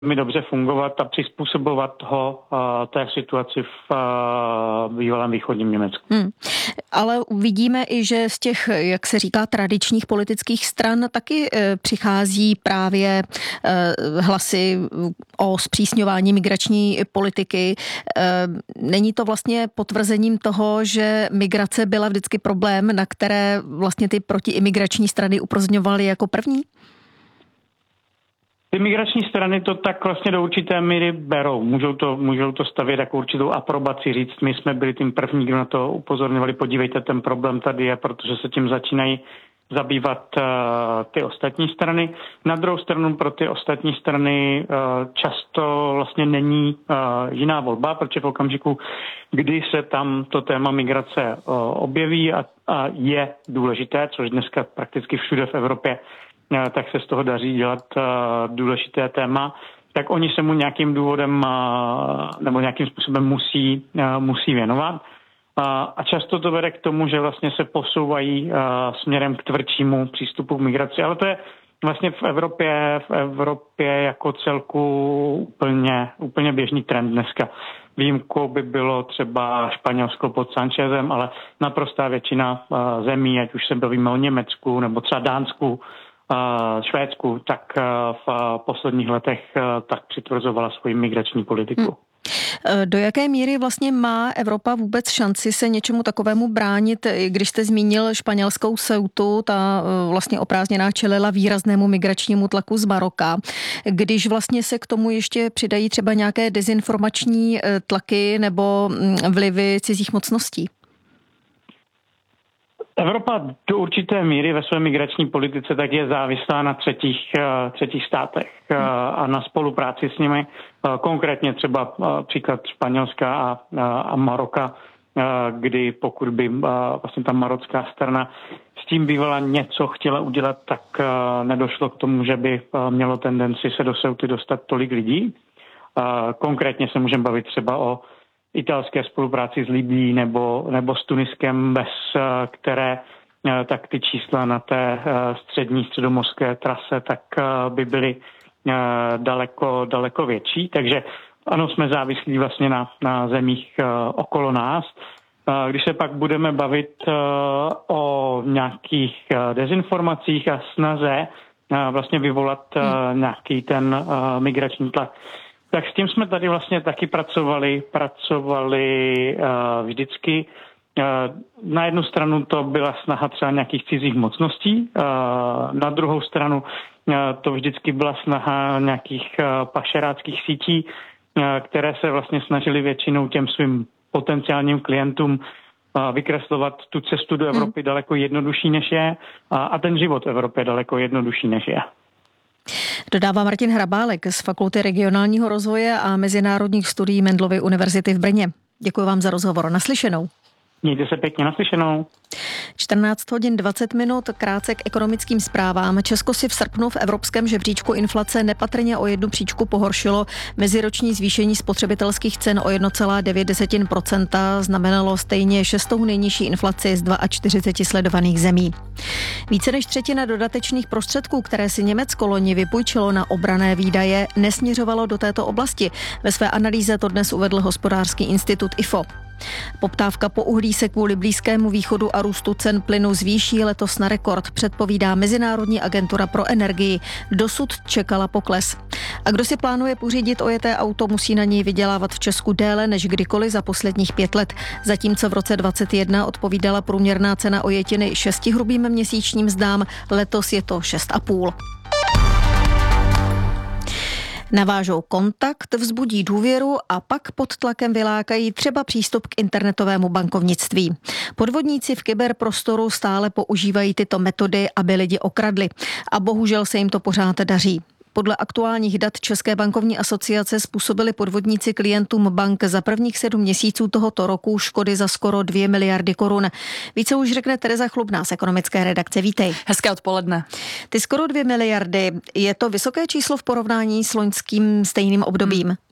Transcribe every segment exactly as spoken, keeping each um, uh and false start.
mi dobře fungovat a přizpůsobovat ho uh, té situaci v uh, bývalém východním Německu. Hmm. Ale vidíme i, že z těch, jak se říká, tradičních politických stran taky e, přichází právě e, hlasy o zpřísňování migrační politiky. E, není to vlastně potvrzením toho, že migrace byla vždycky problém, na které vlastně ty protiimigrační strany upozorňovaly jako první? Ty migrační strany to tak vlastně do určité míry berou. Můžou to, můžou to stavět jako určitou aprobaci, říct, my jsme byli tím první, kdo na to upozorňovali, podívejte, ten problém tady je, protože se tím začínají zabývat uh, ty ostatní strany. Na druhou stranu pro ty ostatní strany uh, často vlastně není uh, jiná volba, protože v okamžiku, kdy se tam to téma migrace uh, objeví a, a je důležité, což dneska prakticky všude v Evropě, tak se z toho daří dělat uh, důležité téma, tak oni se mu nějakým důvodem uh, nebo nějakým způsobem musí, uh, musí věnovat. Uh, a často to vede k tomu, že vlastně se posouvají uh, směrem k tvrdšímu přístupu k migraci. Ale to je vlastně v Evropě, v Evropě jako celku úplně, úplně běžný trend dneska. Výjimkou by bylo třeba Španělsko pod Sanchezem, ale naprostá většina uh, zemí, ať už se bavíme o Německu nebo třeba Dánsku, Švédsku, tak v posledních letech tak přitvrzovala svoji migrační politiku. Hmm. Do jaké míry vlastně má Evropa vůbec šanci se něčemu takovému bránit, když jste zmínil španělskou Ceutu, ta vlastně oprázdněná čelila výraznému migračnímu tlaku z Maroka. Když vlastně se k tomu ještě přidají třeba nějaké dezinformační tlaky nebo vlivy cizích mocností? Evropa do určité míry ve své migrační politice tak je závislá na třetích, třetích státech a na spolupráci s nimi. Konkrétně třeba příklad Španělska a, a Maroka, kdy pokud by vlastně ta marocká strana s tím bývala něco chtěla udělat, tak nedošlo k tomu, že by mělo tendenci se do Ceuty dostat tolik lidí. Konkrétně se můžeme bavit třeba o italské spolupráci s Libyí nebo, nebo s Tuniskem, bez které tak ty čísla na té střední středomořské trase tak by byly daleko, daleko větší. Takže ano, jsme závislí vlastně na, na zemích okolo nás. Když se pak budeme bavit o nějakých dezinformacích a snaze vlastně vyvolat nějaký ten migrační tlak, tak s tím jsme tady vlastně taky pracovali, pracovali uh, vždycky. Uh, na jednu stranu to byla snaha třeba nějakých cizích mocností, uh, na druhou stranu uh, to vždycky byla snaha nějakých uh, pašeráckých sítí, uh, které se vlastně snažily většinou těm svým potenciálním klientům uh, vykreslovat tu cestu do Evropy hmm. daleko jednodušší než je uh, a ten život v Evropě daleko jednodušší než je. Dodává Martin Hrabálek z Fakulty regionálního rozvoje a mezinárodních studií Mendelovy univerzity v Brně. Děkuji vám za rozhovor. Naslyšenou. Mějte se pěkně, naslyšenou. čtrnáct hodin dvacet minut, krátce k ekonomickým zprávám. Česko si v srpnu v evropském žebříčku inflace nepatrně o jednu příčku pohoršilo. Meziroční zvýšení spotřebitelských cen o jedna celá devět procenta znamenalo stejně šestou nejnižší inflaci z čtyřiceti dvou sledovaných zemí. Více než třetina dodatečných prostředků, které si Německo loni vypůjčilo na obranné výdaje, nesměřovalo do této oblasti. Ve své analýze to dnes uvedl hospodářský institut I F O. Poptávka po uhlí se kvůli Blízkému východu a růstu cen plynu zvýší letos na rekord, předpovídá Mezinárodní agentura pro energii. Dosud čekala pokles. A kdo si plánuje pořídit ojeté auto, musí na něj vydělávat v Česku déle než kdykoliv za posledních pět let. Zatímco v roce dvacet jedna odpovídala průměrná cena ojetiny šesti hrubým měsíčním mzdám, letos je to šest a půl. Navážou kontakt, vzbudí důvěru a pak pod tlakem vylákají třeba přístup k internetovému bankovnictví. Podvodníci v kyberprostoru stále používají tyto metody, aby lidi okradli. A bohužel se jim to pořád daří. Podle aktuálních dat České bankovní asociace způsobili podvodníci klientům bank za prvních sedm měsíců tohoto roku škody za skoro dvě miliardy korun. Více už řekne Tereza Chlubná z ekonomické redakce. Vítej. Hezké odpoledne. Ty skoro dvě miliardy, je to vysoké číslo v porovnání s loňským stejným obdobím? Hmm.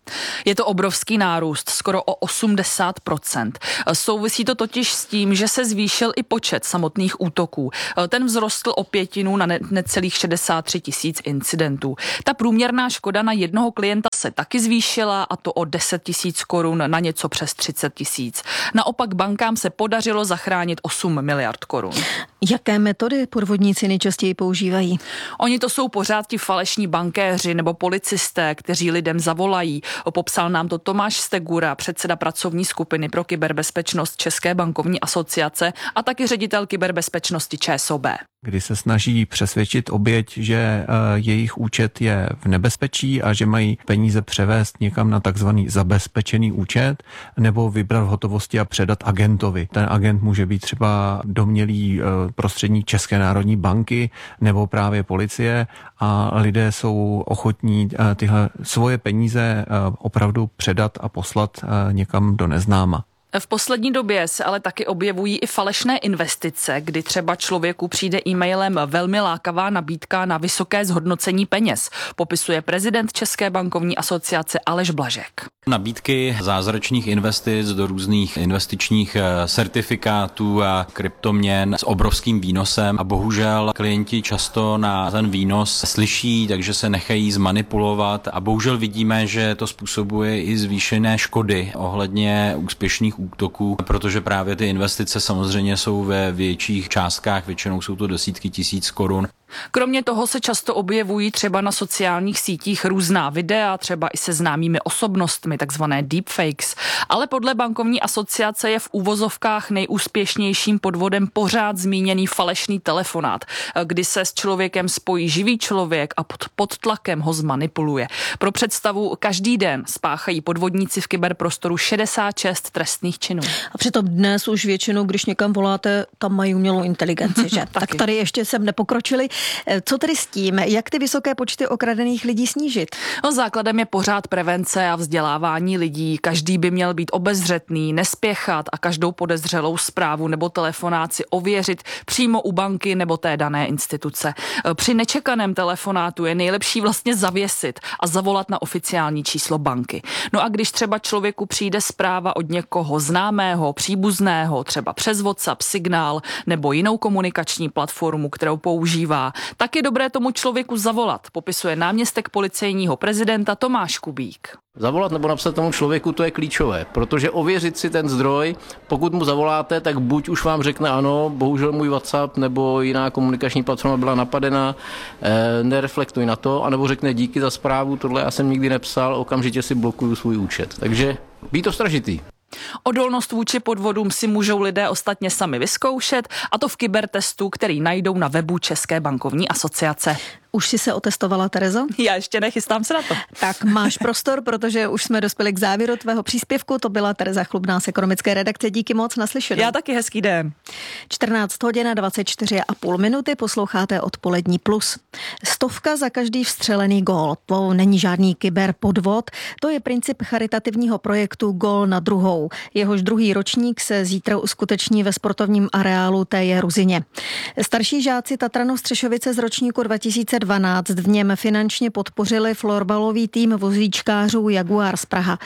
Je to obrovský nárůst, skoro o osmdesát procent. Souvisí to totiž s tím, že se zvýšil i počet samotných útoků. Ten vzrostl o pětinu na necelých šedesát tři tisíc incidentů. Ta průměrná škoda na jednoho klienta se taky zvýšila, a to o deset tisíc korun na něco přes třicet tisíc. Naopak bankám se podařilo zachránit osm miliard korun. Jaké metody podvodníci nejčastěji používají? Oni to jsou pořád ti falešní bankéři nebo policisté, kteří lidem zavolají. Popsal nám to Tomáš Stegura, předseda pracovní skupiny pro kyberbezpečnost České bankovní asociace a taky ředitel kyberbezpečnosti ČSOB. Kdy se snaží přesvědčit oběť, že jejich účet je v nebezpečí a že mají peníze převést někam na takzvaný zabezpečený účet nebo vybrat v hotovosti a předat agentovi. Ten agent může být třeba domnělý prostředník České národní banky nebo právě policie a lidé jsou ochotní tyhle svoje peníze opravdu předat a poslat někam do neznáma. V poslední době se ale taky objevují i falešné investice, kdy třeba člověku přijde e-mailem velmi lákavá nabídka na vysoké zhodnocení peněz, popisuje prezident České bankovní asociace Aleš Blažek. Nabídky zázračných investic do různých investičních certifikátů a kryptoměn s obrovským výnosem a bohužel klienti často na ten výnos slyší, takže se nechají zmanipulovat a bohužel vidíme, že to způsobuje i zvýšené škody ohledně úspěšných útoků, protože právě ty investice samozřejmě jsou ve větších částkách, většinou jsou to desítky tisíc korun. Kromě toho se často objevují třeba na sociálních sítích různá videa, třeba i se známými osobnostmi, takzvané deepfakes. Ale podle bankovní asociace je v uvozovkách nejúspěšnějším podvodem pořád zmíněný falešný telefonát, kdy se s člověkem spojí živý člověk a pod, pod tlakem ho zmanipuluje. Pro představu, každý den spáchají podvodníci v kyberprostoru šedesát šest trestných činů. A přitom dnes už většinou, když někam voláte, tam mají umělou inteligenci, že? Tak tady ještě jsem nepokročili. Co tedy s tím? Jak ty vysoké počty okradených lidí snížit? No, základem je pořád prevence a vzdělávání lidí. Každý by měl být obezřetný, nespěchat a každou podezřelou zprávu nebo telefonát si ověřit přímo u banky nebo té dané instituce. Při nečekaném telefonátu je nejlepší vlastně zavěsit a zavolat na oficiální číslo banky. No a když třeba člověku přijde zpráva od někoho známého, příbuzného, třeba přes WhatsApp, Signál nebo jinou komunikační platformu, kterou používá, tak je dobré tomu člověku zavolat, popisuje náměstek policejního prezidenta Tomáš Kubík. Zavolat nebo napsat tomu člověku, to je klíčové, protože ověřit si ten zdroj, pokud mu zavoláte, tak buď už vám řekne ano, bohužel můj WhatsApp nebo jiná komunikační platforma byla napadena, eh, nereflektuj na to, anebo řekne díky za zprávu, tohle já jsem nikdy nepsal, okamžitě si blokuju svůj účet. Takže být ostražitý. Odolnost vůči podvodům si můžou lidé ostatně sami vyzkoušet, a to v kybertestu, který najdou na webu České bankovní asociace. Už jsi se otestovala, Terezo? Já ještě nechystám se na to. Tak máš prostor, protože už jsme dospěli k závěru tvého příspěvku. To byla Tereza Chlubná z ekonomické redakce. Díky moc, naslyšenou. Já taky, hezký den. čtrnáct hodin a dvacet čtyři a půl minuty, posloucháte Odpolední plus. Stovka za každý vstřelený gól. To není žádný kyberpodvod, to je princip charitativního projektu Gól na druhou. Jehož druhý ročník se zítra uskuteční ve sportovním areálu T J Ruzyně. Starší žáci Tatranov Střešovice z ročníku dva tisíce dvanáct v něm finančně podpořili florbalový tým vozíčkářů Jaguar z Praha.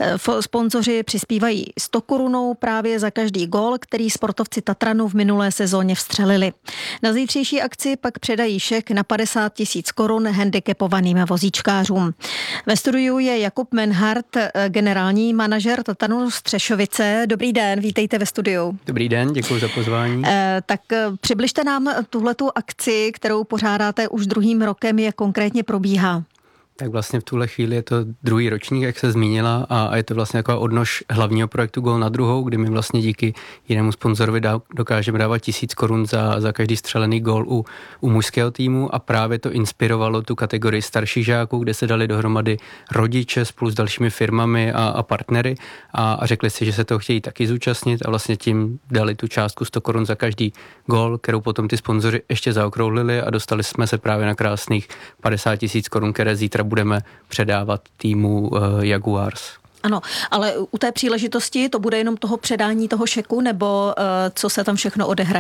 Sponzoři přispívají sto korunou právě za každý gól, který sportovci Tatranu v minulé sezóně vstřelili. Na zítřejší akci pak předají šek na padesát tisíc korun handicapovaným vozíčkářům. Ve studiu je Jakub Menhardt, generální manažer Tatranu Střešovice. Dobrý den, vítejte ve studiu. Dobrý den, děkuji za pozvání. E, tak přibližte nám tuhletu akci, kterou pořádáte už druhým rokem, jak konkrétně probíhá. Tak vlastně v tuhle chvíli je to druhý ročník, jak se zmínila, a je to vlastně jako odnož hlavního projektu Gól na druhou, kdy my vlastně díky jinému sponzorovi dá, dokážeme dávat tisíc korun za, za každý střelený gól u, u mužského týmu, a právě to inspirovalo tu kategorii starších žáků, kde se dali dohromady rodiče spolu s dalšími firmami a, a partnery a, a řekli si, že se toho chtějí taky zúčastnit, a vlastně tím dali tu částku sto korun za každý gól, kterou potom ty sponzoři ještě zaokrouhlili, a dostali jsme se právě na krásných padesát tisíc korun, které zítra budeme předávat týmu uh, Jaguars. Ano, ale u té příležitosti to bude jenom toho předání toho šeku, nebo uh, co se tam všechno odehraje?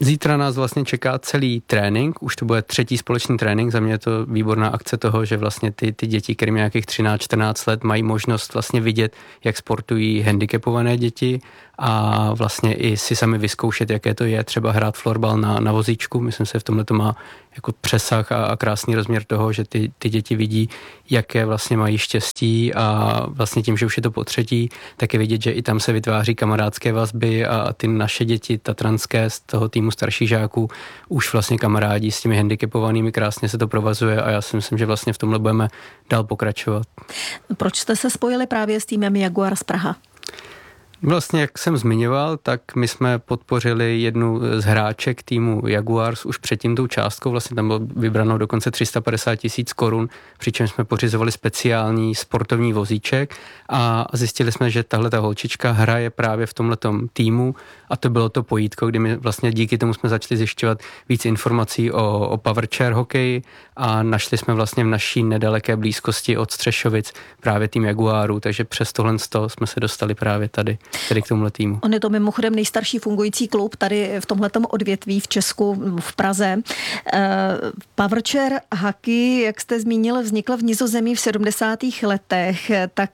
Zítra nás vlastně čeká celý trénink, už to bude třetí společný trénink, za mě je to výborná akce toho, že vlastně ty, ty děti, kterým nějakých třináct čtrnáct let, mají možnost vlastně vidět, jak sportují handicapované děti a vlastně i si sami vyzkoušet, jaké to je třeba hrát florbal na, na vozíčku. Myslím si, že v tomhle to má jako přesah a, a krásný rozměr toho, že ty, ty děti vidí, jaké vlastně mají štěstí a vlastně tím, že už je to po třetí, tak je vidět, že i tam se vytváří kamarádské vazby a ty naše děti tatranské z toho týmu starších žáků už vlastně kamarádí s těmi handicapovanými, krásně se to provazuje a já si myslím, že vlastně v tomhle budeme dál pokračovat. Proč jste se spojili právě s týmem Jaguar z Praha? Vlastně, jak jsem zmiňoval, tak my jsme podpořili jednu z hráček týmu Jaguars už předtím tou částkou, vlastně tam bylo vybrano dokonce tři sta padesát tisíc korun, přičemž jsme pořizovali speciální sportovní vozíček a zjistili jsme, že tahle ta holčička hraje právě v tomhletom týmu a to bylo to pojítko, kdy my vlastně díky tomu jsme začali zjišťovat víc informací o, o powerchair hokeji a našli jsme vlastně v naší nedaleké blízkosti od Střešovic právě tým Jaguarů, takže přes tohle jsme se dostali právě tady. Tedy k tomuhle týmu. On je to mimochodem nejstarší fungující klub tady v tomhletom odvětví v Česku, v Praze. Powerchair hockey, jak jste zmínil, vznikl v Nizozemí v sedmdesátých letech, tak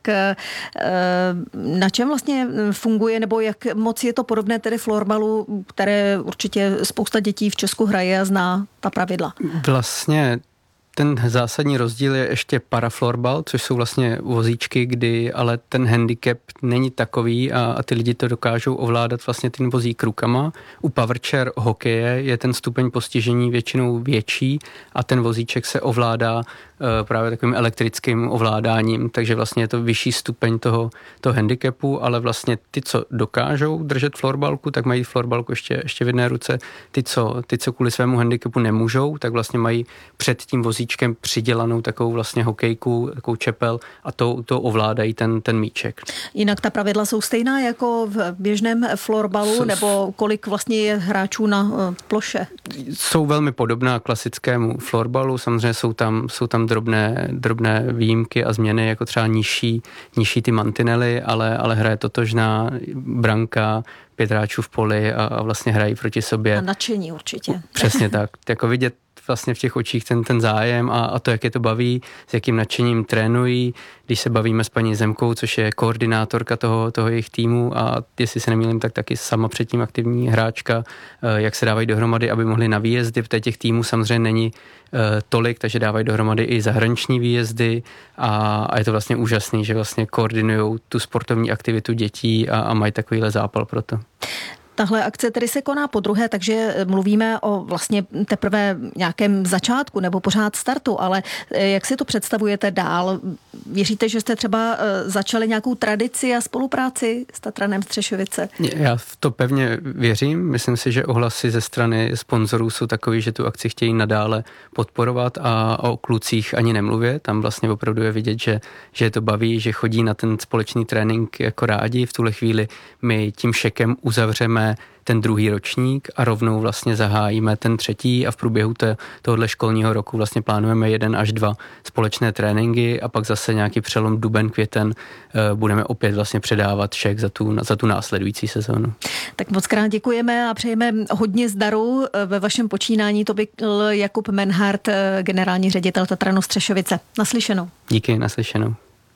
na čem vlastně funguje, nebo jak moc je to podobné tedy florbalu, které určitě spousta dětí v Česku hraje a zná ta pravidla? Vlastně ten zásadní rozdíl je ještě paraflorbal, což jsou vlastně vozíčky, kdy ale ten handicap není takový a, a ty lidi to dokážou ovládat vlastně tím vozík rukama. U powerchair hokeje je ten stupeň postižení většinou větší a ten vozíček se ovládá e, právě takovým elektrickým ovládáním, takže vlastně je to vyšší stupeň toho, toho handicapu, ale vlastně ty, co dokážou držet florbalku, tak mají florbalku ještě, ještě v jedné ruce. Ty co, ty, co kvůli svému handicapu nemůžou, tak vlastně mají před tím vozíčkem přidělanou takovou vlastně hokejku, takovou čepel a to, to ovládají ten, ten míček. Jinak ta pravidla jsou stejná jako v běžném florbalu, jsou, nebo kolik vlastně je hráčů na ploše? Jsou velmi podobná klasickému florbalu, samozřejmě jsou tam, jsou tam drobné, drobné výjimky a změny, jako třeba nižší, nižší ty mantinely, ale, ale hraje totožná branka, pět hráčů v poli a, a vlastně hrají proti sobě. A nadšení určitě. Přesně tak. Jako vidět vlastně v těch očích ten, ten zájem a, a to, jak je to baví, s jakým nadšením trénují. Když se bavíme s paní Zemkou, což je koordinátorka toho, toho jejich týmu a jestli se nemýlím, tak taky sama předtím aktivní hráčka, jak se dávají dohromady, aby mohli na výjezdy, protože těch týmů samozřejmě není tolik, takže dávají dohromady i zahraniční výjezdy a, a je to vlastně úžasný, že vlastně koordinujou tu sportovní aktivitu dětí a, a mají takovýhle zápal pro to. Tahle akce tedy se koná po druhé, takže mluvíme o vlastně teprve nějakém začátku nebo pořád startu, ale jak si to představujete dál? Věříte, že jste třeba začali nějakou tradici a spolupráci s Tatranem Střešovice? Já v to pevně věřím. Myslím si, že ohlasy ze strany sponzorů jsou takový, že tu akci chtějí nadále podporovat a o klucích ani nemluvě. Tam vlastně opravdu je vidět, že, že je to baví, že chodí na ten společný trénink jako rádi. V tuhle chvíli my tím šekem uzavřeme ten druhý ročník a rovnou vlastně zahájíme ten třetí a v průběhu te, tohohle školního roku vlastně plánujeme jeden až dva společné tréninky a pak zase nějaký přelom duben, květen budeme opět vlastně předávat šek za tu, za tu následující sezónu. Tak moc krát děkujeme a přejeme hodně zdaru ve vašem počínání. To byl Jakub Menhardt, generální ředitel Tatranu Střešovice. Naslyšenou. Díky, naslyšenou.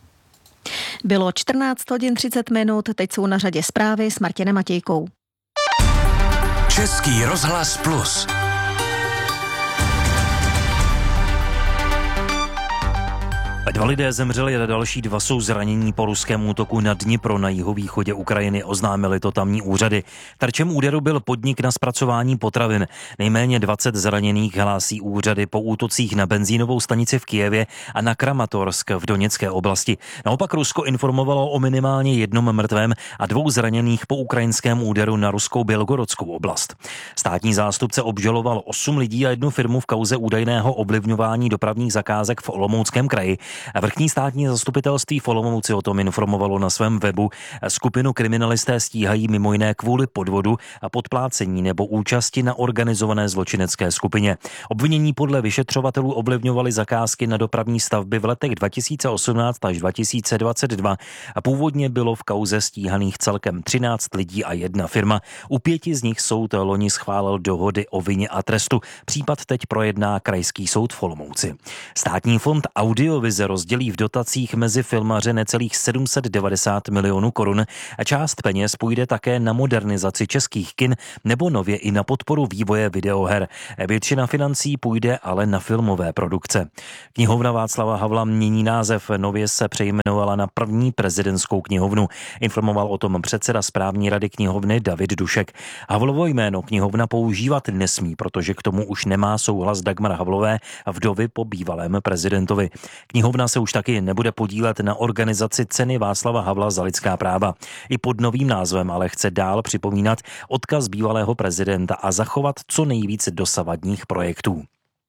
Bylo čtrnáct hodin třicet minut, teď jsou na řadě zprávy s Martinem Matějkou. Český rozhlas plus. Dva lidé zemřeli a další dva jsou zranění po ruském útoku na Dnipro na jihovýchodě Ukrajiny, oznámili to tamní úřady. Terčem úderu byl podnik na zpracování potravin. Nejméně dvacet zraněných hlásí úřady po útocích na benzínovou stanici v Kyjevě a na Kramatorsk v Doněcké oblasti. Naopak Rusko informovalo o minimálně jednom mrtvém a dvou zraněných po ukrajinském úderu na ruskou Bělgorodskou oblast. Státní zástupce obžaloval osm lidí a jednu firmu v kauze údajného ovlivňování dopravních zakázek v Olomouckém kraji. Vrchní státní zastupitelství v Olomouci o tom informovalo na svém webu. Skupinu kriminalisté stíhají mimo jiné kvůli podvodu a podplácení nebo účasti na organizované zločinecké skupině. Obvinění podle vyšetřovatelů ovlivňovaly zakázky na dopravní stavby v letech dva tisíce osmnáct až dva tisíce dvacet dva a původně bylo v kauze stíhaných celkem třináct lidí a jedna firma. U pěti z nich soud loni schválil dohody o vině a trestu. Případ teď projedná Krajský soud v Olomouci. Státní fond Audiovize rozdělí v dotacích mezi filmaře necelých sedm set devadesát milionů korun a část peněz půjde také na modernizaci českých kin nebo nově i na podporu vývoje videoher. Většina financí půjde ale na filmové produkce. Knihovna Václava Havla mění název, nově se přejmenovala na první prezidentskou knihovnu. Informoval o tom předseda správní rady knihovny David Dušek. Havlovo jméno knihovna používat nesmí, protože k tomu už nemá souhlas Dagmar Havlové, vdovy po bývalém prezidentovi. Knihovna se už taky nebude podílet na organizaci ceny Václava Havla za lidská práva. I pod novým názvem ale chce dál připomínat odkaz bývalého prezidenta a zachovat co nejvíce dosavadních projektů.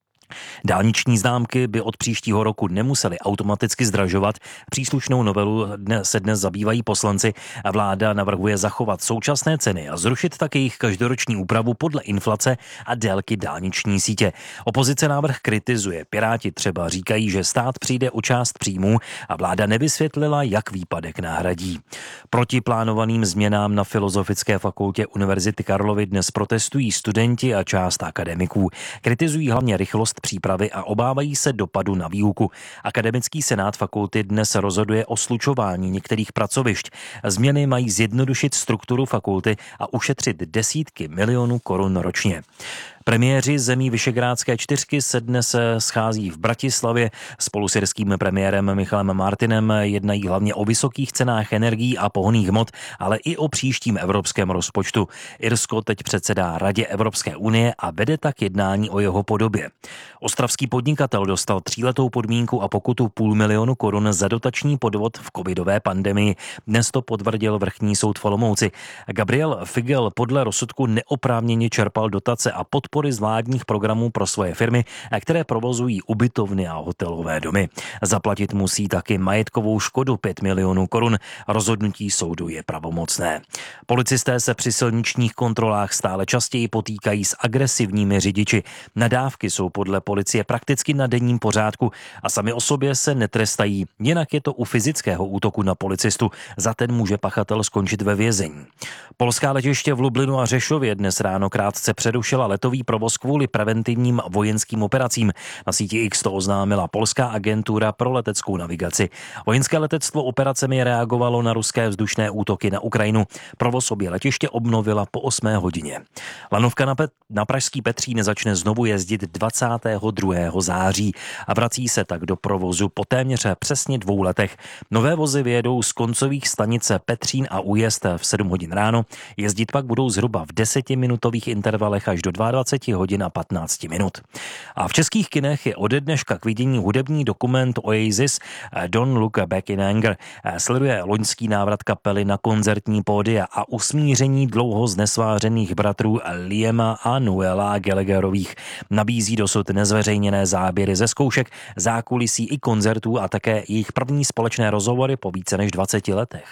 Dálniční známky by od příštího roku nemusely automaticky zdražovat. Příslušnou novelu se dnes zabývají poslanci a vláda navrhuje zachovat současné ceny a zrušit také jejich každoroční úpravu podle inflace a délky dálniční sítě. Opozice návrh kritizuje. Piráti třeba říkají, že stát přijde o část příjmů a vláda nevysvětlila, jak výpadek nahradí. Proti plánovaným změnám na Filozofické fakultě Univerzity Karlovy dnes protestují studenti a část akademiků. Kritizují hlavně rychlost přípravy a obávají se dopadu na výuku. Akademický senát fakulty dnes rozhoduje o slučování některých pracovišť. Změny mají zjednodušit strukturu fakulty a ušetřit desítky milionů korun ročně. Premiéři zemí Visegrádské čtyřky se dnes schází v Bratislavě. Spolu s irským premiérem Michalem Martinem jednají hlavně o vysokých cenách energií a pohonných hmot, ale i o příštím evropském rozpočtu. Irsko teď předsedá Radě Evropské unie a vede tak jednání o jeho podobě. Ostravský podnikatel dostal tříletou podmínku a pokutu půl milionu korun za dotační podvod v covidové pandemii. Dnes to potvrdil vrchní soud v Olomouci. Gabriel Figel podle rozsudku neoprávněně čerpal dotace a podpory z vládních programů pro svoje firmy, které provozují ubytovny a hotelové domy. Zaplatit musí taky majetkovou škodu pět milionů korun. Rozhodnutí soudu je pravomocné. Policisté se při silničních kontrolách stále častěji potýkají s agresivními řidiči. Nadávky jsou podle policie prakticky na denním pořádku a sami o sobě se netrestají. Jinak je to u fyzického útoku na policistu. Za ten může pachatel skončit ve vězení. Polská letiště v Lublinu a Řešově dnes ráno krátce přerušila letový provoz kvůli preventivním vojenským operacím. Na síti X to oznámila polská agentura pro leteckou navigaci. Vojenské letectvo operacemi reagovalo na ruské vzdušné útoky na Ukrajinu. Provoz obě letiště obnovila po osmé hodině. Lanovka na, Pet- na pražský Petřín začne znovu jezdit dvacátého druhého září a vrací se tak do provozu po téměř přesně dvou letech. Nové vozy vyjedou z koncových stanice Petřín a Újezd v sedm hodin ráno. Jezdit pak budou zhruba v desetiminutových intervalech až do dvacet dva hodin a patnáct minut. A v českých kinech je ode dneška k vidění hudební dokument Oasis Don't Look Back in Anger. Sleduje loňský návrat kapely na koncertní pódia a usmíření dlouho znesvářených bratrů Liama a Noela Gallagherových. Nabízí dosud nezveřejněné záběry ze zkoušek, zákulisí i koncertů a také jejich první společné rozhovory po více než dvaceti letech.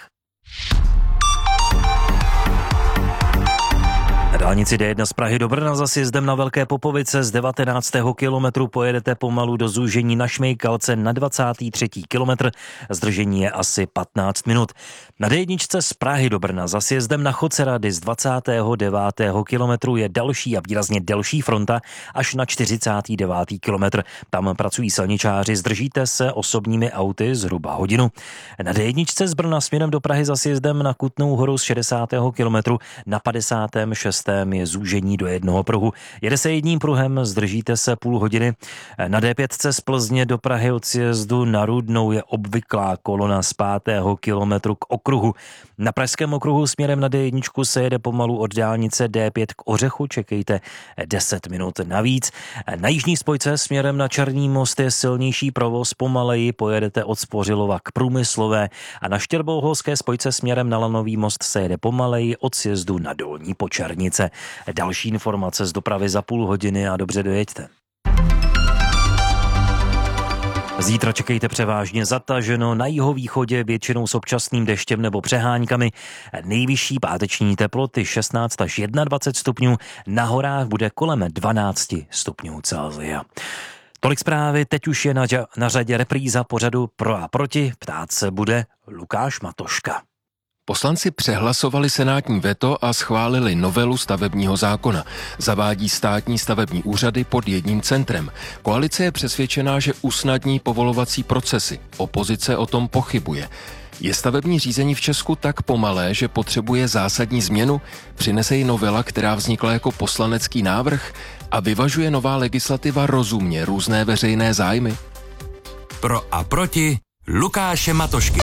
Na dálnici D jedna z Prahy do Brna za sjezdem na Velké Popovice z devatenáctého kilometru pojedete pomalu do zúžení na Šmejkalce na dvacátý třetí kilometr. Zdržení je asi patnáct minut. Na D jedna z Prahy do Brna za sjezdem na Chocerady z dvacátého devátého kilometru je další a výrazně delší fronta až na čtyřicátý devátý kilometr. Tam pracují silničáři, zdržíte se osobními auty zhruba hodinu. Na D jedna z Brna směrem do Prahy za sjezdem na Kutnou Horu z šedesátého kilometru na padesátém šestém je zúžení do jednoho pruhu. Jede se jedním pruhem, zdržíte se půl hodiny. Na D pět z Plzně do Prahy od sjezdu na Rudnou je obvyklá kolona z pátého kilometru k okruhu. Na pražském okruhu směrem na D jedna se jede pomalu od dálnice D pět k Ořechu, čekejte deset minut navíc. Na jižní spojce směrem na Černý most je silnější provoz, pomaleji pojedete od Spořilova k Průmyslové a na Štěrboholské spojce směrem na Lanový most se jede pomaleji od sjezdu na Dolní Počernice. Další informace z dopravy za půl hodiny a dobře dojeďte. Zítra čekejte převážně zataženo, na jihovýchodě většinou s občasným deštěm nebo přeháňkami. Nejvyšší páteční teploty šestnáct až dvacet jedna stupňů, na horách bude kolem dvanáct stupňů Celsia. Tolik zprávy, teď už je na, na řadě repríza pořadu Pro a proti, ptát se bude Lukáš Matoška. Poslanci přehlasovali senátní veto a schválili novelu stavebního zákona. Zavádí státní stavební úřady pod jedním centrem. Koalice je přesvědčená, že usnadní povolovací procesy. Opozice o tom pochybuje. Je stavební řízení v Česku tak pomalé, že potřebuje zásadní změnu? Přinese ji novela, která vznikla jako poslanecký návrh? A vyvažuje nová legislativa rozumně různé veřejné zájmy? Pro a proti Lukáše Matošky.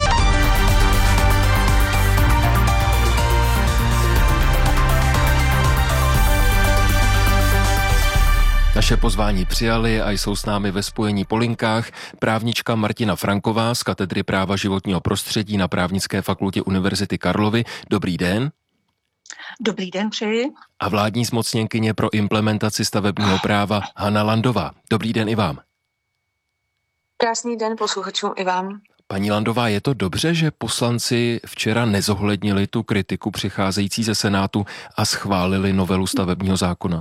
Naše pozvání přijali a jsou s námi ve spojení po linkách právnička Martina Franková z katedry práva životního prostředí na Právnické fakultě Univerzity Karlovy. Dobrý den. Dobrý den, přeji. A vládní zmocněnkyně pro implementaci stavebního práva Hana Landová. Dobrý den i vám. Krásný den posluchačům i vám. Paní Landová, je to dobře, že poslanci včera nezohlednili tu kritiku přicházející ze Senátu a schválili novelu stavebního zákona?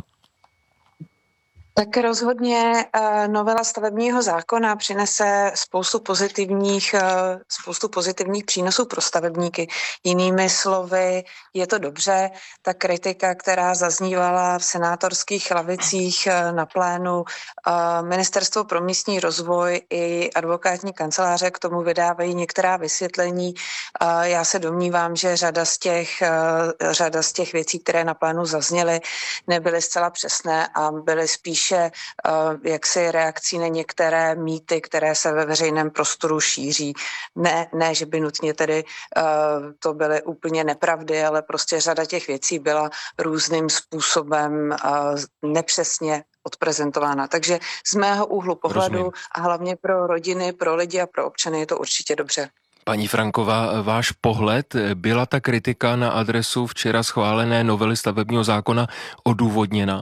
Tak rozhodně novela stavebního zákona přinese spoustu pozitivních, spoustu pozitivních přínosů pro stavebníky. Jinými slovy, je to dobře. Ta kritika, která zaznívala v senátorských lavicích na plénu, Ministerstvo pro místní rozvoj i advokátní kanceláře k tomu vydávají některá vysvětlení. Já se domnívám, že řada z těch, řada z těch věcí, které na plénu zazněly, nebyly zcela přesné a byly spíš jaksi reakcí na některé mýty, které se ve veřejném prostoru šíří. Ne, ne že by nutně tedy uh, to byly úplně nepravdy, ale prostě řada těch věcí byla různým způsobem uh, nepřesně odprezentována. Takže z mého úhlu pohledu Rozumím. A hlavně pro rodiny, pro lidi a pro občany je to určitě dobře. Paní Franková, váš pohled, byla ta kritika na adresu včera schválené novely stavebního zákona odůvodněna?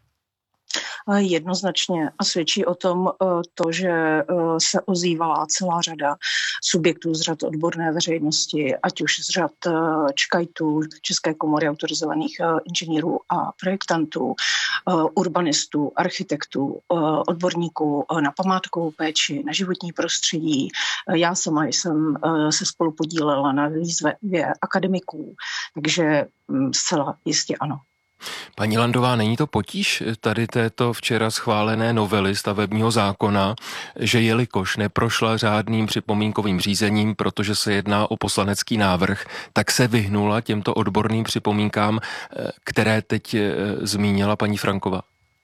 Jednoznačně a svědčí o tom to, že se ozývala celá řada subjektů z řad odborné veřejnosti, ať už z řad ČKAITů, České komory autorizovaných inženýrů a projektantů, urbanistů, architektů, odborníků na památkovou péči, na životní prostředí. Já sama jsem se spolu podílela na výzvě akademiků, takže zcela jistě ano. Paní Landová, není to potíž tady této včera schválené novely stavebního zákona, že jelikož neprošla řádným připomínkovým řízením, protože se jedná o poslanecký návrh, tak se vyhnula těmto odborným připomínkám, které teď zmínila paní Franková?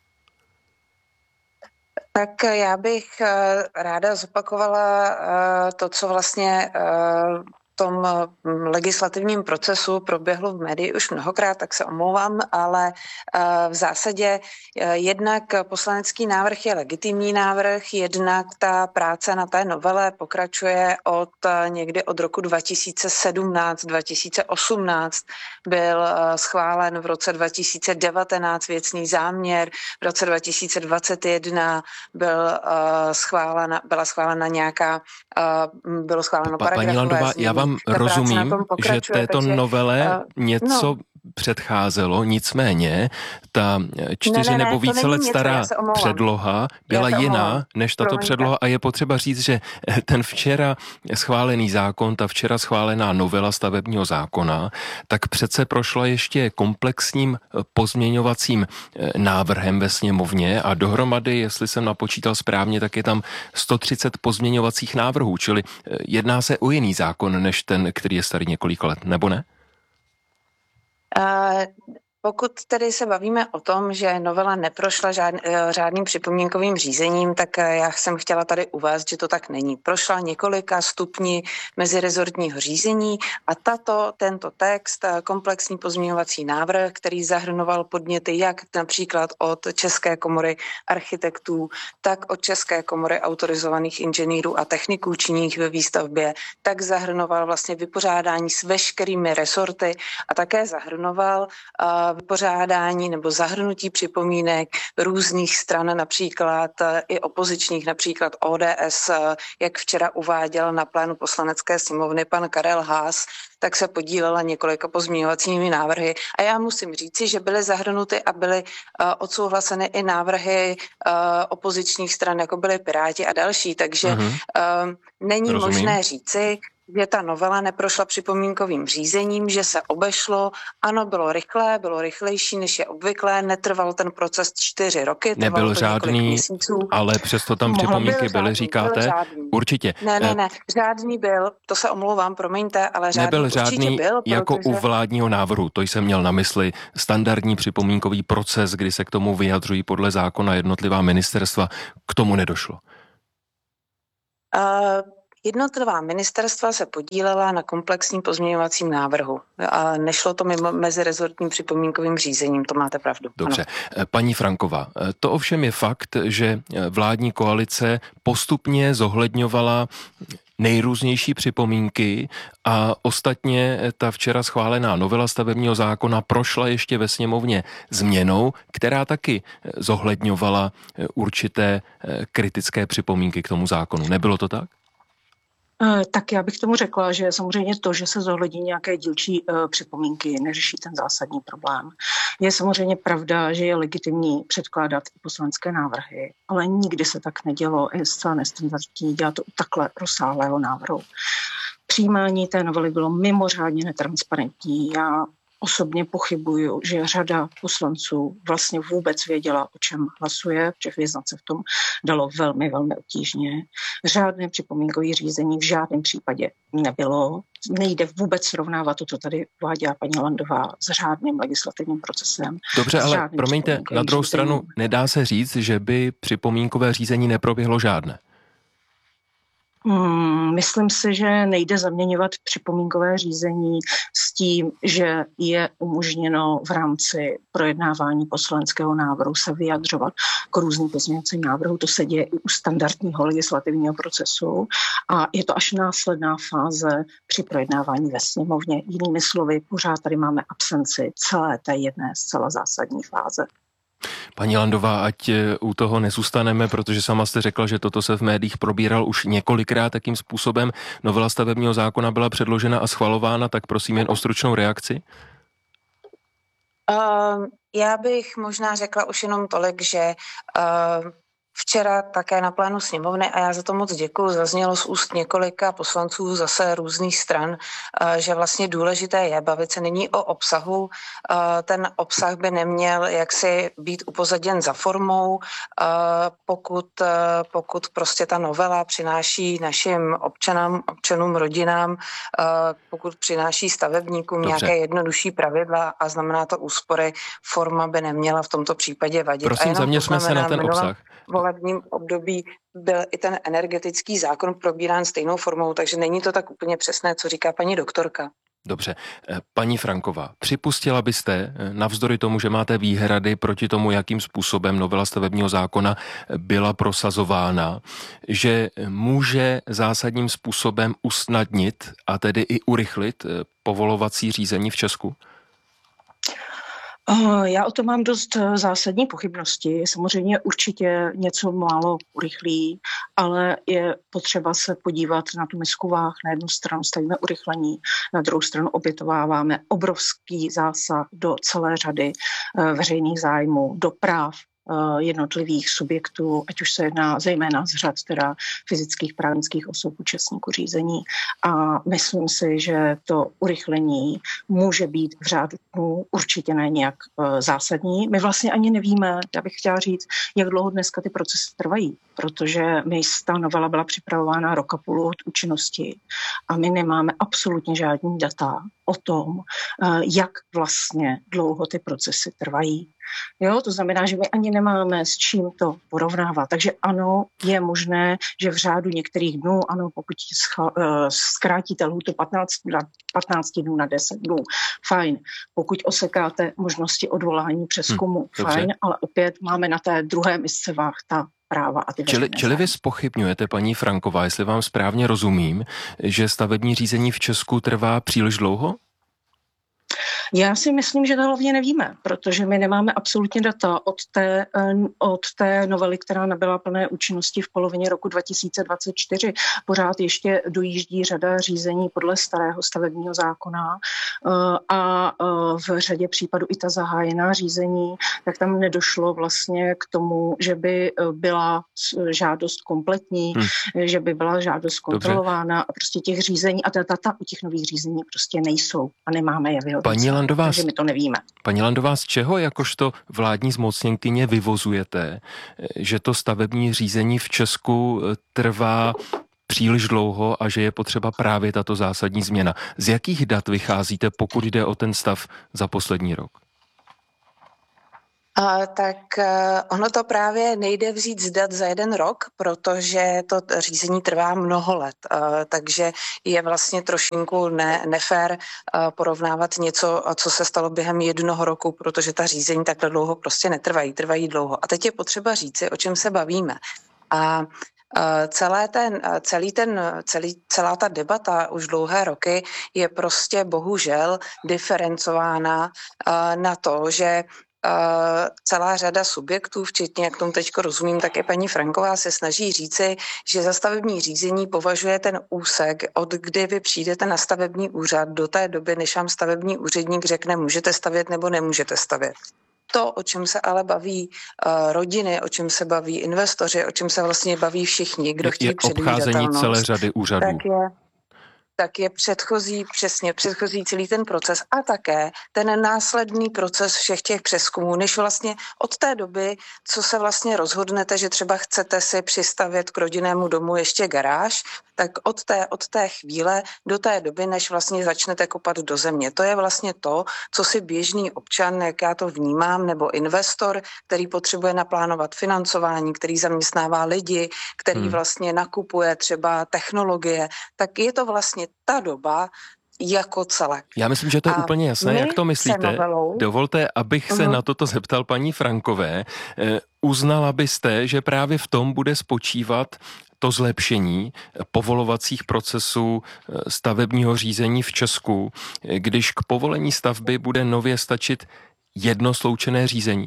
Tak já bych ráda zopakovala to, co vlastně tom legislativním procesu proběhlo v médii už mnohokrát, tak se omlouvám, ale v zásadě jednak poslanecký návrh je legitimní návrh, jednak ta práce na té novele pokračuje od někdy od roku dva tisíce sedmnáct dva tisíce osmnáct, byl schválen v roce dva tisíce devatenáct věcný záměr, v roce dva tisíce dvacet jedna byl schválena, byla schválena nějaká, bylo schváleno pa, paragrafové znění. Rozumím, že této takže, novele uh, něco no. předcházelo, nicméně ta čtyři ne, ne, nebo více let stará něco, předloha byla jiná než tato Promiňte. předloha a je potřeba říct, že ten včera schválený zákon, ta včera schválená novela stavebního zákona, tak přece prošla ještě komplexním pozměňovacím návrhem ve sněmovně a dohromady, jestli jsem napočítal správně, tak je tam sto třicet pozměňovacích návrhů, čili jedná se o jiný zákon, než ten, který je starý několik let, nebo ne? Uh, pokud tedy se bavíme o tom, že novela neprošla žád, řádným připomínkovým řízením, tak já jsem chtěla tady uvést, že to tak není. Prošla několika stupni mezirezortního řízení a tato, tento text, komplexní pozměňovací návrh, který zahrnoval podněty jak například od České komory architektů, tak od České komory autorizovaných inženýrů a techniků činných ve výstavbě, tak zahrnoval vlastně vypořádání s veškerými resorty a také zahrnoval uh, vypořádání nebo zahrnutí připomínek různých stran, například i opozičních, například O D S, jak včera uváděl na plénu Poslanecké sněmovny pan Karel Haas, tak se podílela několika pozměňovacími návrhy. A já musím říci, že byly zahrnuty a byly uh, odsouhlaseny i návrhy uh, opozičních stran, jako byly Piráti a další. Takže uh-huh. uh, není Rozumím. možné říci, že ta novela neprošla připomínkovým řízením, že se obešlo. Ano, bylo rychlé, bylo rychlejší, než je obvyklé, netrval ten proces čtyři roky. Nebyl žádný, ale přesto tam připomínky byl byly, žádný, říkáte? Byl určitě. Ne, ne, ne, žádný byl, to se omlouvám, promiňte, ale žádný nebyl žádný byl, jako protože... u vládního návrhu, to jsem měl na mysli, standardní připomínkový proces, kdy se k tomu vyjadřují podle zákona jednotlivá ministerstva, k tomu nedošlo. Uh, Jednotlivá ministerstva se podílela na komplexním pozměňovacím návrhu a nešlo to mimo mezirezortním připomínkovým řízením, to máte pravdu. Dobře. Ano. Paní Franková, to ovšem je fakt, že vládní koalice postupně zohledňovala nejrůznější připomínky a ostatně ta včera schválená novela stavebního zákona prošla ještě ve sněmovně změnou, která taky zohledňovala určité kritické připomínky k tomu zákonu. Nebylo to tak? Tak já bych tomu řekla, že samozřejmě to, že se zohlední nějaké dílčí uh, připomínky, neřeší ten zásadní problém. Je samozřejmě pravda, že je legitimní předkládat i poslanecké návrhy, ale nikdy se tak nedělo, je zcela nestandardní dělat to u takhle rozsáhlého návrhu. Přijímání té novely bylo mimořádně netransparentní. Já osobně pochybuju, že řada poslanců vlastně vůbec věděla, o čem hlasuje, protože vyznat se v tom dalo velmi, velmi obtížně. Řádné připomínkové řízení v žádném případě nebylo. Nejde vůbec srovnávat to, co tady uváděla paní Landová, s řádným legislativním procesem. Dobře, ale promiňte, na druhou řízení. Stranu nedá se říct, že by připomínkové řízení neproběhlo žádné. Hmm, myslím si, že nejde zaměňovat připomínkové řízení s tím, že je umožněno v rámci projednávání poslaneckého návrhu se vyjadřovat k různým pozměňovacím návrhům. To se děje i u standardního legislativního procesu a je to až následná fáze při projednávání ve sněmovně. Jinými slovy, pořád tady máme absenci celé té jedné zcela zásadní fáze. Paní Landová, ať u toho nezůstaneme, protože sama jste řekla, že toto se v médiích probíral už několikrát takým způsobem. Novela stavebního zákona byla předložena a schvalována, tak prosím jen o stručnou reakci. Uh, já bych možná řekla už jenom tolik, že uh, včera také na plénu sněmovny, a já za to moc děkuju, zaznělo z úst několika poslanců zase různých stran, že vlastně důležité je bavit se nyní o obsahu. Ten obsah by neměl jaksi být upozaděn za formou, pokud, pokud prostě ta novela přináší našim občanům, občanům, rodinám, pokud přináší stavebníkům Dobře. nějaké jednodušší pravidla a znamená to úspory, forma by neměla v tomto případě vadit. Prosím, zaměřme se na ten obsah. V volebním období byl i ten energetický zákon probírán stejnou formou, takže není to tak úplně přesné, co říká paní doktorka. Dobře. Paní Franková, připustila byste, navzdory tomu, že máte výhrady proti tomu, jakým způsobem novela stavebního zákona byla prosazována, že může zásadním způsobem usnadnit a tedy i urychlit povolovací řízení v Česku? Já o tom mám dost zásadní pochybnosti. Samozřejmě určitě něco málo urychlí, ale je potřeba se podívat na tu misku váh. Na jednu stranu stavíme urychlení, na druhou stranu obětováváme obrovský zásah do celé řady veřejných zájmů, do práv jednotlivých subjektů, ať už se jedná zejména z řad teda fyzických právnických osob účastníků řízení. A myslím si, že to urychlení může být v řádu dnů určitě ne nějak zásadní. My vlastně ani nevíme, já bych chtěla říct, jak dlouho dneska ty procesy trvají, protože my ta novela byla připravována rok a půl od účinnosti a my nemáme absolutně žádný data o tom, jak vlastně dlouho ty procesy trvají. Jo, to znamená, že my ani nemáme s čím to porovnávat. Takže ano, je možné, že v řádu některých dnů, ano, pokud zkrátíte lhůtu patnáct dnů na deset dnů, fajn. Pokud osekáte možnosti odvolání přezkumu, hmm, fajn, ale opět máme na té druhé misce váh ta práva a ty čili, čili vy zpochybňujete, paní Franková, jestli vám správně rozumím, že stavební řízení v Česku trvá příliš dlouho? Já si myslím, že to hlavně nevíme, protože my nemáme absolutně data od té, od té novely, která nabyla plné účinnosti v polovině roku dva tisíce dvacet čtyři. Pořád ještě dojíždí řada řízení podle starého stavebního zákona a v řadě případů i ta zahájená řízení, tak tam nedošlo vlastně k tomu, že by byla žádost kompletní, hmm. že by byla žádost kontrolována. Dobře. A prostě těch řízení a ta data u těch nových řízení prostě nejsou a nemáme je vyhodnocené. Paní Landová, takže my to nevíme. Paní Landová, z čeho jakožto vládní zmocněnkyně vyvozujete, že to stavební řízení v Česku trvá příliš dlouho a že je potřeba právě tato zásadní změna? Z jakých dat vycházíte, pokud jde o ten stav za poslední rok? Uh, tak uh, ono to právě nejde vzít z dat za jeden rok, protože to řízení trvá mnoho let, uh, takže je vlastně trošinku ne, nefér uh, porovnávat něco, co se stalo během jednoho roku, protože ta řízení takhle dlouho prostě netrvají, trvají dlouho. A teď je potřeba říci, o čem se bavíme. A Celé ten, celý ten, celý, celá ta debata už dlouhé roky je prostě bohužel diferencována na to, že Uh, celá řada subjektů, včetně, jak tomu teďko rozumím, tak i paní Franková se snaží říci, že za stavební řízení považuje ten úsek, od kdy vy přijdete na stavební úřad do té doby, než vám stavební úředník řekne, můžete stavět nebo nemůžete stavět. To, o čem se ale baví uh, rodiny, o čem se baví investoři, o čem se vlastně baví všichni, kdo chtějí předvídatelnost. Je obcházení celé řady úřadů. Tak je, tak je předchozí, přesně předchozí celý ten proces a také ten následný proces všech těch přezkumů, než vlastně od té doby, co se vlastně rozhodnete, že třeba chcete si přistavět k rodinnému domu ještě garáž, tak od té, od té chvíle do té doby, než vlastně začnete kopat do země. To je vlastně to, co si běžný občan, jak já to vnímám, nebo investor, který potřebuje naplánovat financování, který zaměstnává lidi, který hmm. vlastně nakupuje třeba technologie, tak je to vlastně ta doba jako celek. Já myslím, že to je a úplně jasné, jak to myslíte. Novelou... Dovolte, abych se uh-huh. na toto zeptal paní Frankové. Eh, uznala byste, že právě v tom bude spočívat to zlepšení povolovacích procesů stavebního řízení v Česku, když k povolení stavby bude nově stačit jedno sloučené řízení?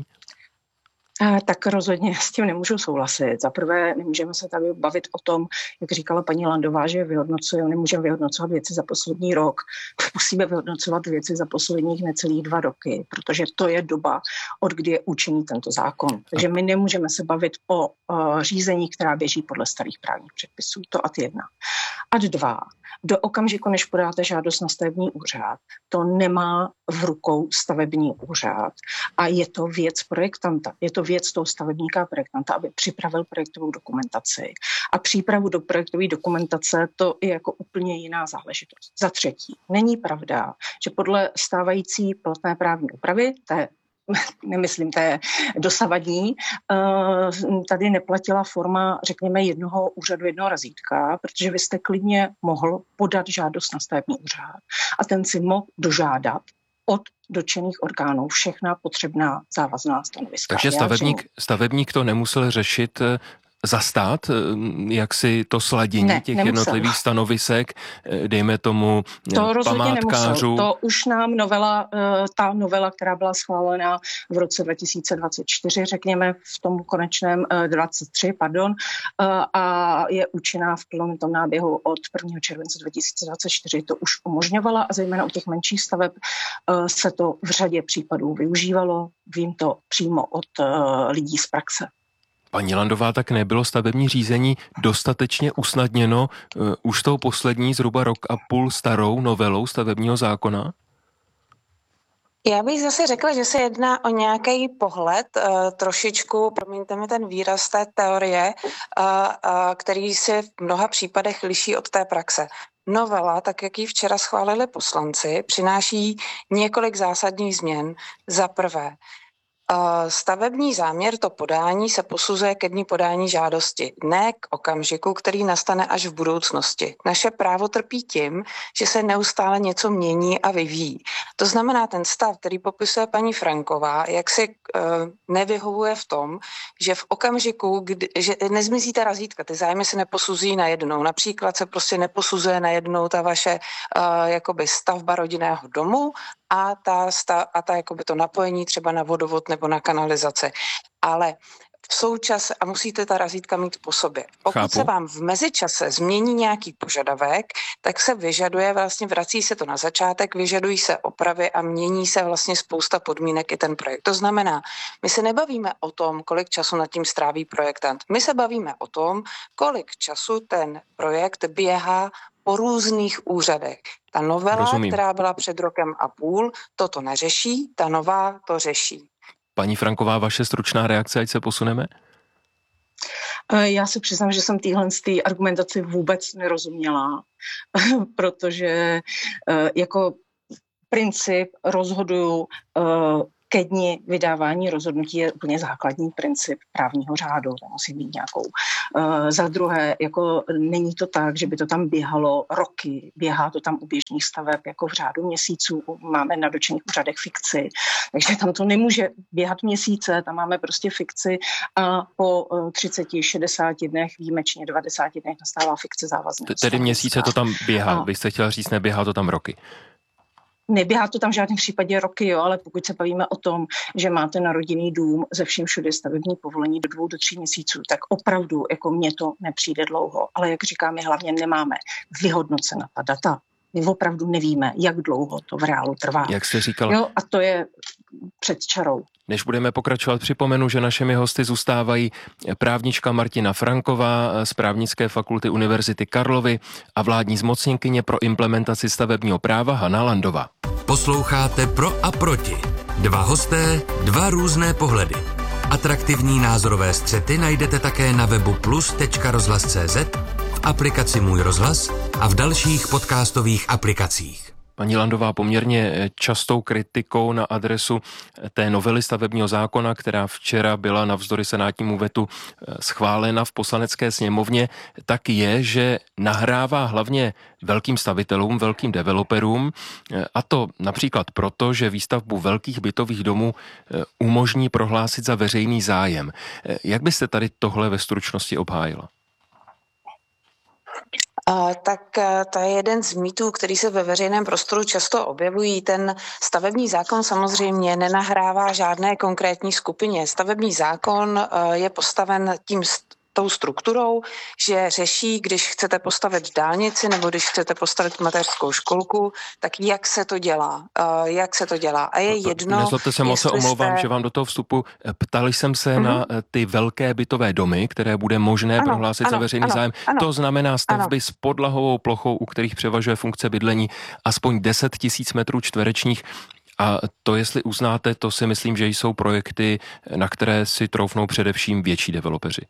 Tak rozhodně s tím nemůžu souhlasit. Za prvé nemůžeme se tady bavit o tom, jak říkala paní Landová, že vyhodnocujeme, nemůžeme vyhodnocovat věci za poslední rok. Musíme vyhodnocovat věci za posledních necelých dva roky, protože to je doba, od kdy je účinný tento zákon. Takže my nemůžeme se bavit o uh, řízení, která běží podle starých právních předpisů. To ad jedna. Ad dva. Do okamžiku, než podáte žádost na stavební úřad, to nemá v rukou stavební úřad a je to věc projektanta. Je to věc toho stavebníka a projektanta, aby připravil projektovou dokumentaci. A přípravu do projektové dokumentace to je jako úplně jiná záležitost. Za třetí, není pravda, že podle stávající platné právní úpravy, té nemyslím, to je dosavadní, tady neplatila forma, řekněme, jednoho úřadu, jednoho razítka, protože vy jste klidně mohl podat žádost na stavební úřad a ten si mohl dožádat od dotčených orgánů všechna potřebná závazná stanoviska. Takže stavebník, stavebník to nemusel řešit za stát, jak si to sladění ne, těch nemusel. jednotlivých stanovisek, dejme tomu to památkářů. To už nám novela, ta novela, která byla schválena v roce dva tisíce dvacet čtyři, řekněme v tom konečném dvacet tři, pardon, a je účinná v plném tom náběhu od prvního července dva tisíce dvacet čtyři, to už umožňovala a zejména u těch menších staveb se to v řadě případů využívalo. Vím to přímo od lidí z praxe. Paní Landová, tak nebylo stavební řízení dostatečně usnadněno uh, už tou poslední zhruba rok a půl starou novelou stavebního zákona? Já bych zase řekla, že se jedná o nějaký pohled, uh, trošičku, promiňte mi ten výraz té teorie, uh, uh, který se v mnoha případech liší od té praxe. Novela, tak jak ji včera schválili poslanci, přináší několik zásadních změn. Za prvé, stavební záměr, to podání se posuzuje ke dni podání žádosti, ne k okamžiku, který nastane až v budoucnosti. Naše právo trpí tím, že se neustále něco mění a vyvíjí. To znamená, ten stav, který popisuje paní Franková, jak si uh, nevyhovuje v tom, že v okamžiku, kdy, že nezmizí ta razítka, ty zájmy se neposuzují najednou. Například se prostě neposuzuje najednou ta vaše uh, jakoby stavba rodinného domu, a ta, a ta jakoby to napojení třeba na vodovod nebo na kanalizaci. Ale v součase, a musíte ta razítka mít po sobě. Pokud Chápu. se vám v mezičase změní nějaký požadavek, tak se vyžaduje, vlastně vrací se to na začátek, vyžadují se opravy a mění se vlastně spousta podmínek i ten projekt. To znamená, my se nebavíme o tom, kolik času nad tím stráví projektant. My se bavíme o tom, kolik času ten projekt běhá po různých úřadech. Ta novela, Rozumím. která byla před rokem a půl, toto neřeší, ta nová to řeší. Paní Franková, vaše stručná reakce, ať se posuneme? Já se přiznám, že jsem téhle argumentaci vůbec nerozuměla, protože jako princip rozhoduju ke dni vydávání rozhodnutí je úplně základní princip právního řádu, to musí mít nějakou. Uh, za druhé, jako není to tak, že by to tam běhalo roky, běhá to tam u běžných staveb jako v řádu měsíců, máme na dotčených úřadech fikci, takže tam to nemůže běhat měsíce, tam máme prostě fikci a po třicet šedesát dnech, výjimečně devadesát dnech nastává fikce závazná. Tedy měsíce to tam běhá, a... vy jste chtěla říct, neběhá to tam roky. Neběhá to tam v žádném případě roky, jo, ale pokud se bavíme o tom, že máte na rodinný dům ze vším všude stavební povolení do dvou do tří měsíců, tak opravdu jako mně to nepřijde dlouho. Ale jak říkám, my hlavně nemáme vyhodnocena ta data. My opravdu nevíme, jak dlouho to v reálu trvá. Jak jste říkala. Jo, a to je před čarou. Než budeme pokračovat, připomenu, že našimi hosty zůstávají právnička Martina Franková z Právnické fakulty Univerzity Karlovy a vládní zmocněnkyně pro implementaci stavebního práva Hana Landová. Posloucháte Pro a proti. Dva hosté, dva různé pohledy. Atraktivní názorové střety najdete také na webu plus tečka rozhlas tečka cé zet, v aplikaci Můj rozhlas a v dalších podcastových aplikacích. Paní Landová, poměrně častou kritikou na adresu té novely stavebního zákona, která včera byla navzdory senátnímu vetu schválena v Poslanecké sněmovně, tak je, že nahrává hlavně velkým stavitelům, velkým developerům, a to například proto, že výstavbu velkých bytových domů umožní prohlásit za veřejný zájem. Jak byste tady tohle ve stručnosti obhájila? Uh, tak uh, to je jeden z mýtů, který se ve veřejném prostoru často objevují. Ten stavební zákon samozřejmě nenahrává žádné konkrétní skupině. Stavební zákon uh, je postaven tím tou strukturou, že řeší, když chcete postavit dálnici nebo když chcete postavit mateřskou školku, tak jak se to dělá. Uh, jak se to dělá. A je jedno... Nezlobte se, moc se omlouvám, jste... že vám do toho vstupu. Ptali jsem se uh-huh. na ty velké bytové domy, které bude možné ano, prohlásit ano, za veřejný ano, zájem. Ano, to znamená stavby ano. s podlahovou plochou, u kterých převažuje funkce bydlení aspoň deset tisíc metrů čtverečních. A to, jestli uznáte, to si myslím, že jsou projekty, na které si troufnou především větší developeři.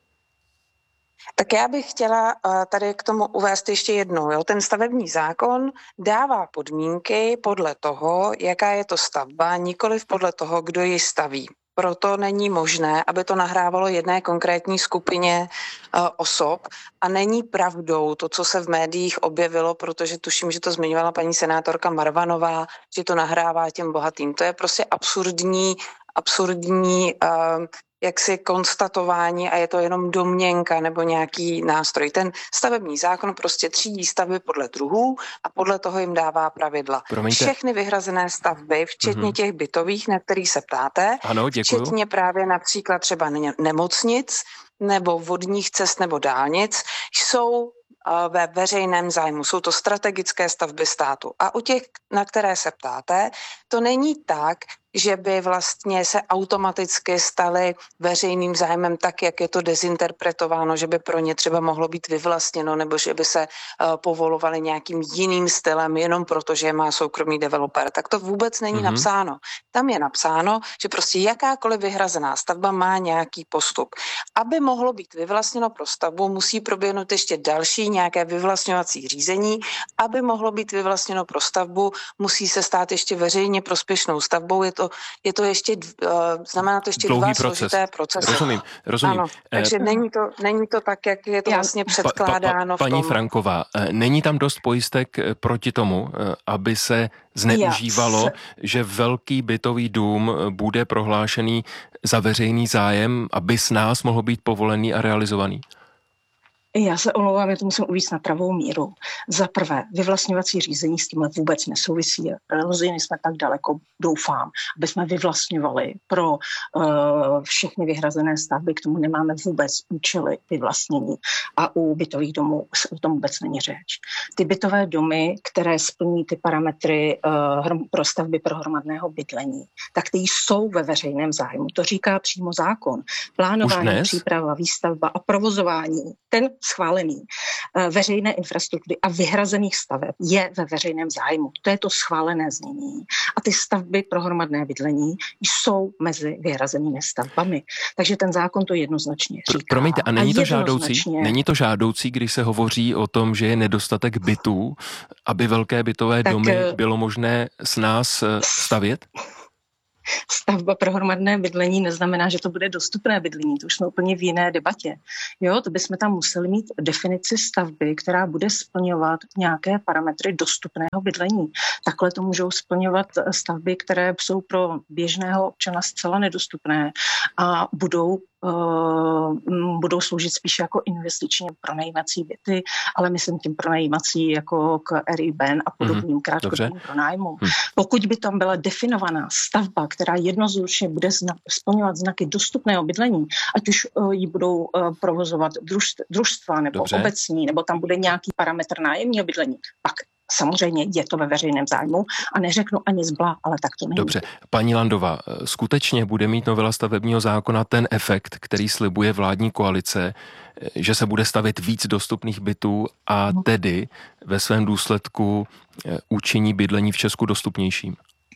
Tak já bych chtěla tady k tomu uvést ještě jednou. Jo? Ten stavební zákon dává podmínky podle toho, jaká je to stavba, nikoliv podle toho, kdo ji staví. Proto není možné, aby to nahrávalo jedné konkrétní skupině uh, osob a není pravdou to, co se v médiích objevilo, protože tuším, že to zmiňovala paní senátorka Marvanová, že to nahrává těm bohatým. To je prostě absurdní, absurdní uh, jaksi konstatování a je to jenom domněnka nebo nějaký nástroj. Ten stavební zákon prostě třídí stavby podle druhů a podle toho jim dává pravidla. Promiňte. Všechny vyhrazené stavby, včetně mm-hmm. těch bytových, na kterých se ptáte, ano, včetně právě například třeba nemocnic nebo vodních cest nebo dálnic, jsou ve veřejném zájmu. Jsou to strategické stavby státu. A u těch, na které se ptáte, to není tak, že by vlastně se automaticky staly veřejným zájmem tak, jak je to dezinterpretováno, že by pro ně třeba mohlo být vyvlastněno nebo že by se uh, povolovali nějakým jiným stylem jenom proto, že má soukromý developer. Tak to vůbec není mm-hmm. napsáno. Tam je napsáno, že prostě jakákoliv vyhrazená stavba má nějaký postup. Aby mohlo být vyvlastněno pro stavbu, musí proběhnout ještě další nějaké vyvlastňovací řízení. Aby mohlo být vyvlastněno pro stavbu, musí se stát ještě veřejně prospěšnou stavbou. Je to, je to ještě, uh, znamená to ještě dlouhý dva proces. složité procesy. Rozumím, rozumím. Ano, takže eh, není, to, není to tak, jak je to vlastně předkládáno pa, pa, pa, Paní v tom. Franková, není tam dost pojistek proti tomu, aby se zneužívalo, Jas. že velký bytový dům bude prohlášený za veřejný zájem, aby s nás mohl být povolený a realizovaný? Já se omlouvám, já to musím uvést na pravou míru. Za prvé, vyvlastňovací řízení s tímhle vůbec nesouvisí. Rozhodně jsme tak daleko, doufám, aby jsme vyvlastňovali pro uh, všechny vyhrazené stavby. K tomu nemáme vůbec účely vyvlastnění. A u bytových domů o tom vůbec není řeč. Ty bytové domy, které splní ty parametry uh, pro stavby pro hromadného bydlení, tak ty jsou ve veřejném zájmu. To říká přímo zákon. Plánování, příprava, výstavba a provozování, ten schválený veřejné infrastruktury a vyhrazených staveb je ve veřejném zájmu. To je to schválené znění. A ty stavby pro hromadné bydlení jsou mezi vyhrazenými stavbami. Takže ten zákon to jednoznačně říká. Promiňte, a není to žádoucí? Není to žádoucí, když se hovoří o tom, že je nedostatek bytů, aby velké bytové tak, domy bylo možné s nás stavět? Stavba pro hromadné bydlení neznamená, že to bude dostupné bydlení. To už jsme úplně v jiné debatě. Jo, to bychom tam museli mít definici stavby, která bude splňovat nějaké parametry dostupného bydlení. Takhle to můžou splňovat stavby, které jsou pro běžného občana zcela nedostupné a budou Uh, budou sloužit spíš jako investičně pronajímací byty, ale myslím tím pronajímací jako k Airbnb a podobným mm-hmm. krátkodobým pronájmům. Mm. Pokud by tam byla definovaná stavba, která jednoznačně bude zna- splňovat znaky dostupného bydlení, ať už uh, ji budou uh, provozovat družstv- družstva nebo Dobře. obecní, nebo tam bude nějaký parametr nájemního bydlení, pak samozřejmě je to ve veřejném zájmu a neřeknu ani zbla, ale tak to není. Dobře. Paní Landová, skutečně bude mít novela stavebního zákona ten efekt, který slibuje vládní koalice, že se bude stavět víc dostupných bytů a tedy ve svém důsledku učiní bydlení v Česku dostupnějším?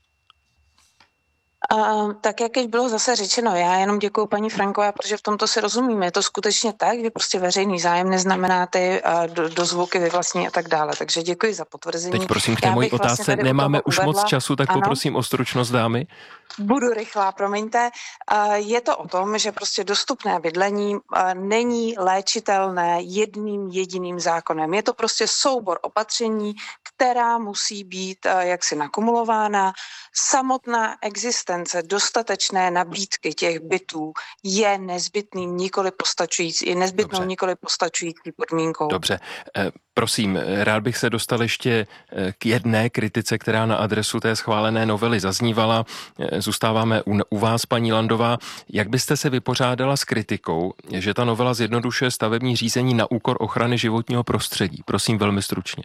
Uh, tak jak již bylo zase řečeno, já jenom děkuju paní Frankové, protože v tomto si rozumíme. Je to skutečně tak, že prostě veřejný zájem neznamená ty uh, do, dozvuky vyvlastní a tak dále. Takže děkuji za potvrzení. Teď prosím k té mojí otázce, vlastně nemáme už uvedla. moc času, tak ano. Poprosím o stručnost, dámy. Budu rychlá, promiňte. Uh, je to o tom, že prostě dostupné bydlení uh, není léčitelné jedním jediným zákonem. Je to prostě soubor opatření, která musí být uh, jaksi nakumulována. Samotná existence dostatečné nabídky těch bytů je nezbytným, nikoli postačující, je nezbytnou, Dobře. nikoli postačující podmínkou. Dobře. Prosím, rád bych se dostal ještě k jedné kritice, která na adresu té schválené novely zaznívala. Zůstáváme u, u vás, paní Landová. Jak byste se vypořádala s kritikou, že ta novela zjednodušuje stavební řízení na úkor ochrany životního prostředí? Prosím, velmi stručně.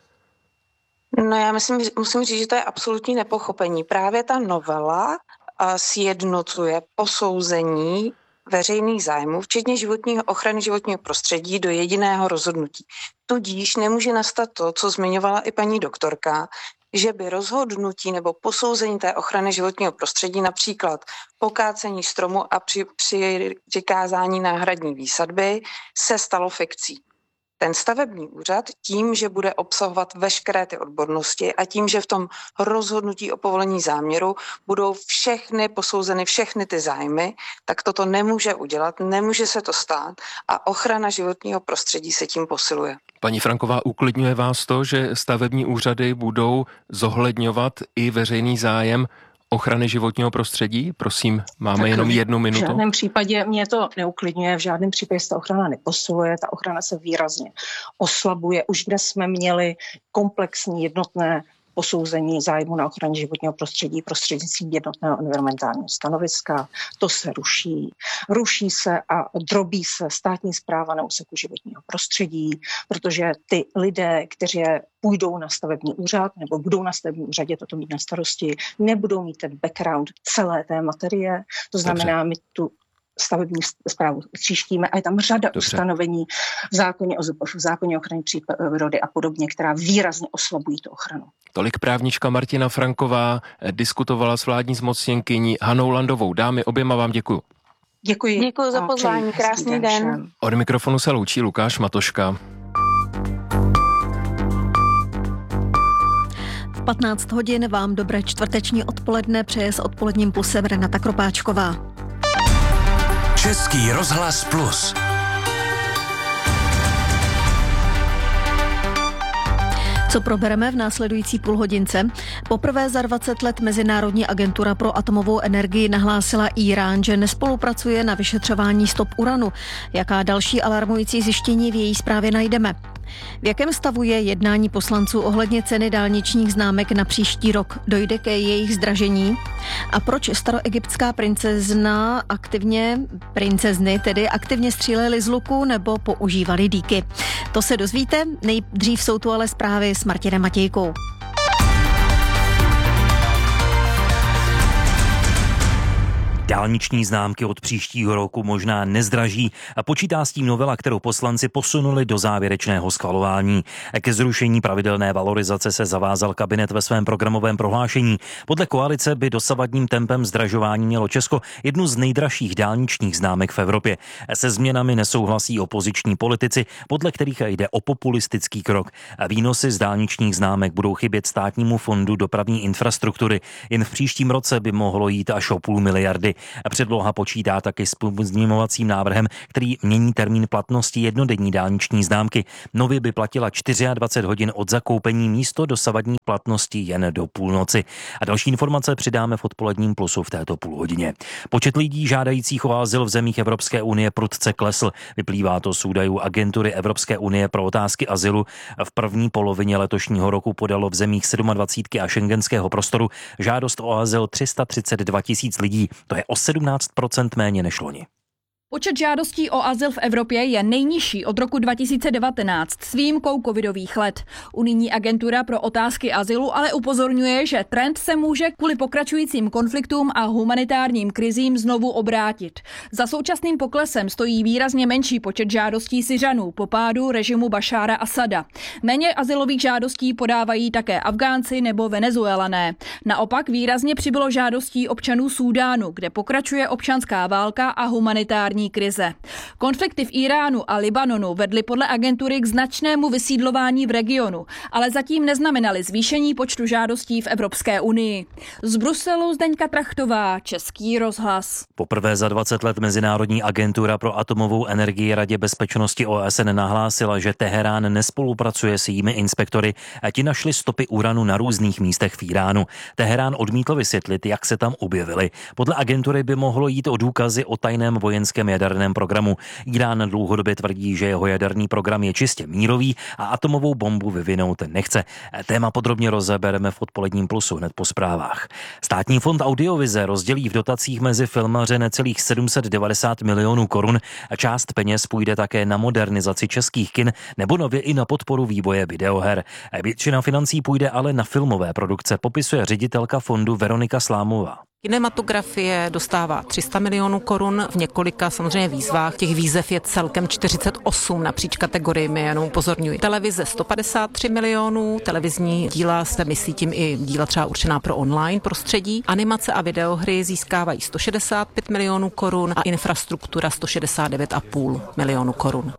No já myslím, musím říct, že to je absolutní nepochopení. Právě ta novela sjednocuje posouzení veřejných zájmů, včetně životního, ochrany životního prostředí, do jediného rozhodnutí. Tudíž nemůže nastat to, co zmiňovala i paní doktorka, že by rozhodnutí nebo posouzení té ochrany životního prostředí, například pokácení stromu a při, při přikázání náhradní výsadby, se stalo fikcí. Ten stavební úřad tím, že bude obsahovat veškeré ty odbornosti a tím, že v tom rozhodnutí o povolení záměru budou všechny posouzeny všechny ty zájmy, tak toto nemůže udělat, nemůže se to stát a ochrana životního prostředí se tím posiluje. Paní Franková, uklidňuje vás to, že stavební úřady budou zohledňovat i veřejný zájem ochrany životního prostředí? Prosím, máme tak jenom jednu minutu. V žádném případě mě to neuklidňuje, v žádném případě se ta ochrana neposiluje, ta ochrana se výrazně oslabuje. Už dnes jsme měli komplexní jednotné posouzení zájmu na ochraně životního prostředí prostřednictvím jednotného environmentálního stanoviska. To se ruší. Ruší se a drobí se státní správa na úseku životního prostředí, protože ty lidé, kteří půjdou na stavební úřad nebo budou na stavební úřadě toto mít na starosti, nebudou mít ten background celé té materie. To znamená, my tu stavební zprávu tříštíme a je tam řada Dobře. ustanovení v zákoně o, v zákoně o ochraně přírody a podobně, která výrazně oslabují tu ochranu. Tolik právnička Martina Franková diskutovala s vládní zmocněnkyní Hanou Landovou. Dámy, oběma vám děkuju. Děkuji. Děkuji za pozvání, krásný den. den. Od mikrofonu se loučí Lukáš Matoška. V patnáct hodin vám dobré čtvrteční odpoledne přeje s Odpoledním plusem Renata Kropáčková. Český rozhlas Plus. Co probereme v následující půlhodince? Poprvé za dvacet let Mezinárodní agentura pro atomovou energii nahlásila Írán, že nespolupracuje na vyšetřování stop uranu. Jaká další alarmující zjištění v její zprávě najdeme? V jakém stavu je jednání poslanců ohledně ceny dálničních známek na příští rok? Dojde ke jejich zdražení? A proč staroegyptská princezna aktivně, princezny tedy aktivně střílely z luku nebo používali dýky? To se dozvíte, nejdřív jsou tu ale zprávy s Martinem Matějkou. Dálniční známky od příštího roku možná nezdraží a počítá s tím novela, kterou poslanci posunuli do závěrečného schvalování. Ke zrušení pravidelné valorizace se zavázal kabinet ve svém programovém prohlášení. Podle koalice by dosavadním tempem zdražování mělo Česko jednu z nejdražších dálničních známek v Evropě. Se změnami nesouhlasí opoziční politici, podle kterých jde o populistický krok. Výnosy z dálničních známek budou chybět Státnímu fondu dopravní infrastruktury. Jen v příštím roce by mohlo jít až o půl miliardy. Předloha počítá taky s pozměňovacím návrhem, který mění termín platnosti jednodenní dálniční známky. Nově by platila dvacet čtyři hodin od zakoupení místo dosavadní platnosti jen do půlnoci. A další informace přidáme v odpoledním plusu v této půlhodině. Počet lidí žádajících o azyl v zemích Evropské unie prudce klesl. Vyplývá to z údajů Agentury Evropské unie pro otázky azylu. V první polovině letošního roku podalo v zemích dvacet sedm a schengenského prostoru žádost o azyl tři sta třicet dva tisíc lidí. To je o sedmnáct procent méně než loni. Počet žádostí o azyl v Evropě je nejnižší od roku dva tisíce devatenáct s výjimkou covidových let. Unijní agentura pro otázky azylu ale upozorňuje, že trend se může kvůli pokračujícím konfliktům a humanitárním krizím znovu obrátit. Za současným poklesem stojí výrazně menší počet žádostí Syřanů po pádu režimu Bašára Asada. Méně azylových žádostí podávají také Afgánci nebo Venezuelané. Naopak výrazně přibylo žádostí občanů Súdánu, kde pokračuje občanská válka a humanitární krize. Konflikty v Iránu a Libanonu vedly podle agentury k značnému vysídlování v regionu, ale zatím neznamenaly zvýšení počtu žádostí v Evropské unii. Z Bruselu Zdeňka Trachtová, Český rozhlas. Poprvé za dvacet let Mezinárodní agentura pro atomovou energii Radě bezpečnosti O S N nahlásila, že Teherán nespolupracuje s jejími inspektory a ti našli stopy uranu na různých místech v Iránu. Teherán odmítl vysvětlit, jak se tam objevily. Podle agentury by mohlo jít o důkazy o tajném vojenském jaderném programu. Irán dlouhodobě tvrdí, že jeho jaderný program je čistě mírový a atomovou bombu vyvinout nechce. Téma podrobně rozebereme v odpoledním plusu hned po zprávách. Státní fond Audiovize rozdělí v dotacích mezi filmaře necelých sedm set devadesát milionů korun a část peněz půjde také na modernizaci českých kin nebo nově i na podporu vývoje videoher. Většina financí půjde ale na filmové produkce, popisuje ředitelka fondu Veronika Slámová. Kinematografie dostává tři sta milionů korun v několika samozřejmě výzvách. Těch výzev je celkem čtyřicet osm napříč kategoriemi, jenom upozorňuji. Televize sto padesát tři milionů, televizní díla se myslí tím i díla třeba určená pro online prostředí. Animace a videohry získávají sto šedesát pět milionů korun a infrastruktura sto šedesát devět a půl milionu korun.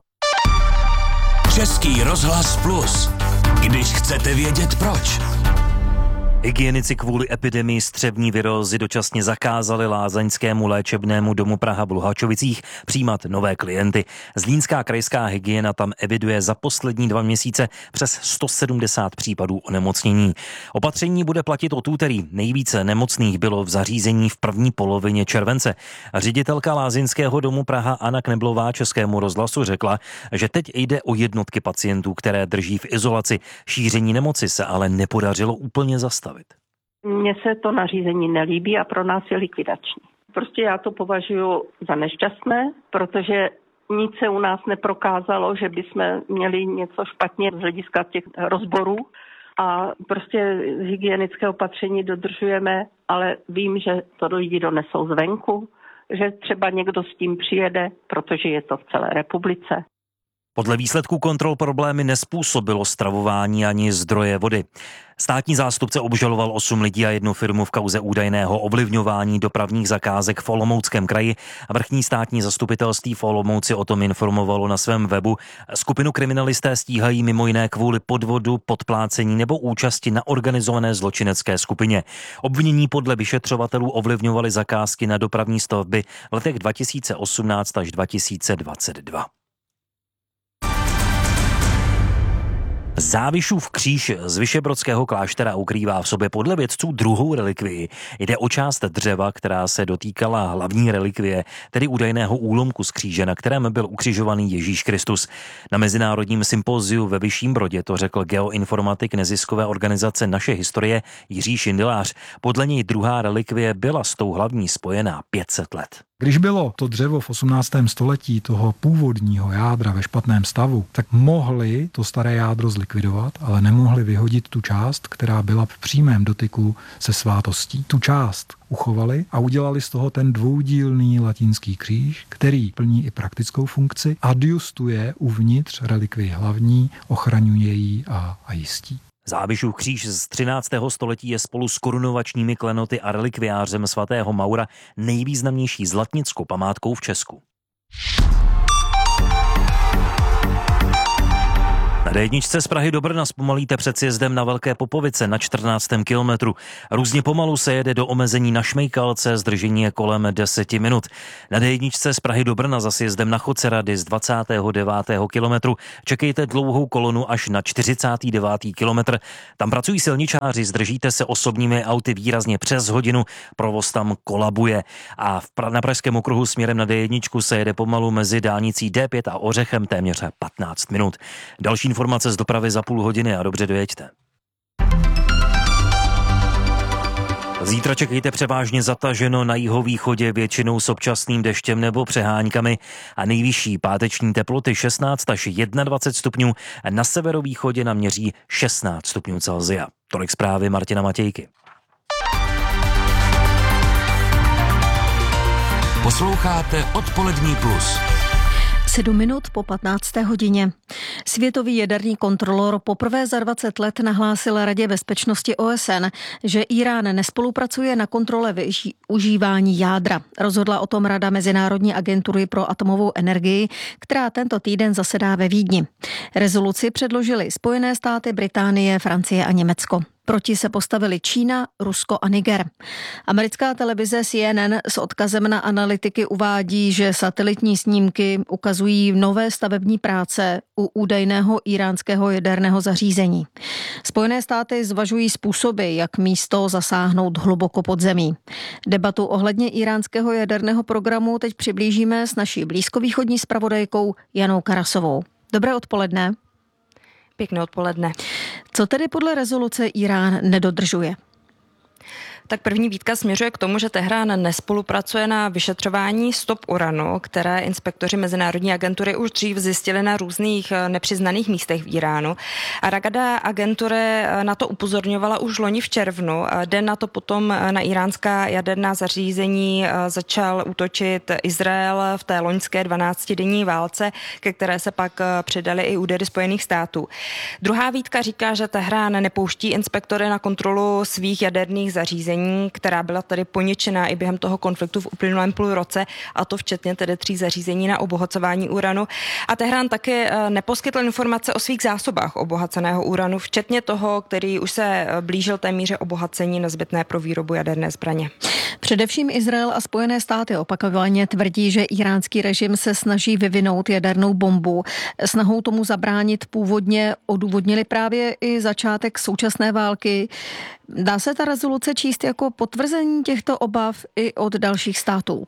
Český rozhlas Plus. Když chcete vědět proč. Hygienici kvůli epidemii střevní virózy dočasně zakázali lázeňskému léčebnému domu Praha v Luhačovicích přijímat nové klienty. Zlínská krajská hygiena tam eviduje za poslední dva měsíce přes sto sedmdesát případů onemocnění. Opatření bude platit od úterý. Nejvíce nemocných bylo v zařízení v první polovině července. Ředitelka lázeňského domu Praha Anna Kneblová Českému rozhlasu řekla, že teď jde o jednotky pacientů, které drží v izolaci. Šíření nemoci se ale nepodařilo úplně zastavit. Mně se to nařízení nelíbí a pro nás je likvidační. Prostě já to považuji za nešťastné, protože nic se u nás neprokázalo, že bychom měli něco špatně z hlediska těch rozborů a prostě hygienické opatření dodržujeme, ale vím, že to lidi donesou zvenku, že třeba někdo s tím přijede, protože je to v celé republice. Podle výsledků kontrol problémy nespůsobilo stravování ani zdroje vody. Státní zástupce obžaloval osm lidí a jednu firmu v kauze údajného ovlivňování dopravních zakázek v Olomouckém kraji. Vrchní státní zastupitelství v Olomouci o tom informovalo na svém webu. Skupinu kriminalisté stíhají mimo jiné kvůli podvodu, podplácení nebo účasti na organizované zločinecké skupině. Obvinění podle vyšetřovatelů ovlivňovali zakázky na dopravní stavby v letech dva tisíce osmnáct až dva tisíce dvacet dva. Závišův kříž z Vyšebrodského kláštera ukrývá v sobě podle vědců druhou relikvii. Jde o část dřeva, která se dotýkala hlavní relikvie, tedy údajného úlomku z kříže, na kterém byl ukřižovaný Ježíš Kristus. Na mezinárodním sympóziu ve Vyšším Brodě to řekl geoinformatik neziskové organizace Naše historie Jiří Šindelář. Podle něj druhá relikvie byla s tou hlavní spojená pět set let. Když bylo to dřevo v osmnáctém století toho původního jádra ve špatném stavu, tak mohli to staré jádro zlikvidovat, ale nemohli vyhodit tu část, která byla v přímém dotyku se svátostí. Tu část uchovali a udělali z toho ten dvoudílný latinský kříž, který plní i praktickou funkci, adjustuje uvnitř relikvii hlavní, ochraňuje ji a, a jistí. Závišův kříž z třináctého století je spolu s korunovačními klenoty a relikviářem svatého Maura nejvýznamnější zlatnickou památkou v Česku. Na dé jedničce z Prahy do Brna zpomalíte před sjezdem na Velké Popovice na čtrnáctém kilometru. Různě pomalu se jede do omezení na Šmejkalce, zdržení je kolem deseti minut. Na dé jedničce z Prahy do Brna za sjezdem na Chocerady z dvacátého devátého kilometru čekejte dlouhou kolonu až na čtyřicátý devátý kilometr. Tam pracují silničáři, zdržíte se osobními auty výrazně přes hodinu, provoz tam kolabuje. A v pra- na Pražském okruhu směrem na dé jedničku se jede pomalu mezi dálnicí dé pět a Ořechem téměř patnáct minut. Další informace z dopravy za půl hodiny a dobře dojeďte. Zítra čekejte převážně zataženo na jihovýchodě, většinou s občasným deštěm nebo přeháňkami a nejvyšší páteční teploty šestnáct až dvacet jedna stupňů, na severovýchodě naměří šestnáct stupňů Celsia. Tolik zprávy Martina Matějky. Posloucháte Odpolední plus. Sedm minut po patnácté hodině. Světový jaderný kontrolor poprvé za dvacet let nahlásil Radě bezpečnosti O S N, že Irán nespolupracuje na kontrole využívání jádra. Rozhodla o tom Rada Mezinárodní agentury pro atomovou energii, která tento týden zasedá ve Vídni. Rezoluci předložily Spojené státy, Británie, Francie a Německo. Proti se postavili Čína, Rusko a Niger. Americká televize C N N s odkazem na analytiky uvádí, že satelitní snímky ukazují nové stavební práce u údajného iránského jaderného zařízení. Spojené státy zvažují způsoby, jak místo zasáhnout hluboko pod zemí. Debatu ohledně iránského jaderného programu teď přiblížíme s naší blízkovýchodní zpravodajkou Janou Karasovou. Dobré odpoledne. Pěkné odpoledne. Co tedy podle rezoluce Irán nedodržuje? Tak první výtka směřuje k tomu, že Teherán nespolupracuje na vyšetřování stop uranu, které inspektoři Mezinárodní agentury už dřív zjistili na různých nepřiznaných místech v Iránu. A Rada agentury na to upozorňovala už loni v červnu. Den na to potom na iránská jaderná zařízení začal útočit Izrael v té loňské dvanáctidenní válce, ke které se pak přidaly i údery Spojených států. Druhá výtka říká, že Teherán nepouští inspektory na kontrolu svých jaderných zařízení, která byla tedy poničená i během toho konfliktu v uplynulém půl roce, a to včetně tedy tří zařízení na obohacování uranu. A Teherán také neposkytl informace o svých zásobách obohaceného uranu, včetně toho, který už se blížil té míře obohacení nezbytné pro výrobu jaderné zbraně. Především Izrael a Spojené státy opakovaně tvrdí, že iránský režim se snaží vyvinout jadernou bombu. Snahou tomu zabránit původně odůvodnili právě i začátek současné války. Dá se ta rezoluce číst jako potvrzení těchto obav i od dalších států?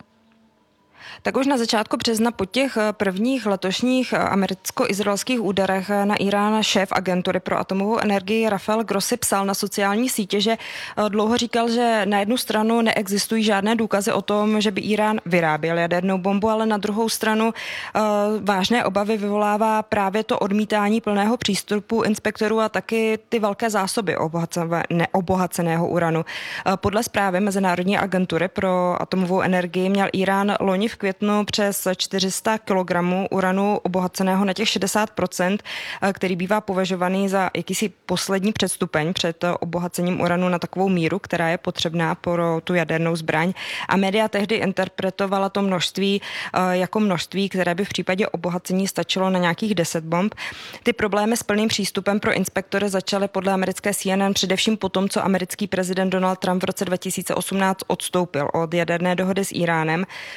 Tak už na začátku března po těch prvních letošních americko-izraelských úderech na Irán šéf agentury pro atomovou energii Rafael Grossi psal na sociální sítě, že dlouho říkal, že na jednu stranu neexistují žádné důkazy o tom, že by Irán vyráběl jadernou bombu, ale na druhou stranu vážné obavy vyvolává právě to odmítání plného přístupu inspektorů a taky ty velké zásoby neobohaceného uranu. Podle zprávy Mezinárodní agentury pro atomovou energii měl Irán loni v květnu přes čtyři sta kilogramů uranu obohaceného na těch šedesát procent, který bývá považovaný za jakýsi poslední předstupeň před obohacením uranu na takovou míru, která je potřebná pro tu jadernou zbraň. A média tehdy interpretovala to množství jako množství, které by v případě obohacení stačilo na nějakých deset bomb. Ty problémy s plným přístupem pro inspektory začaly podle americké C N N především po tom, co americký prezident Donald Trump v roce dva tisíce osmnáct odstoupil od jaderné dohody s Iránem. Ta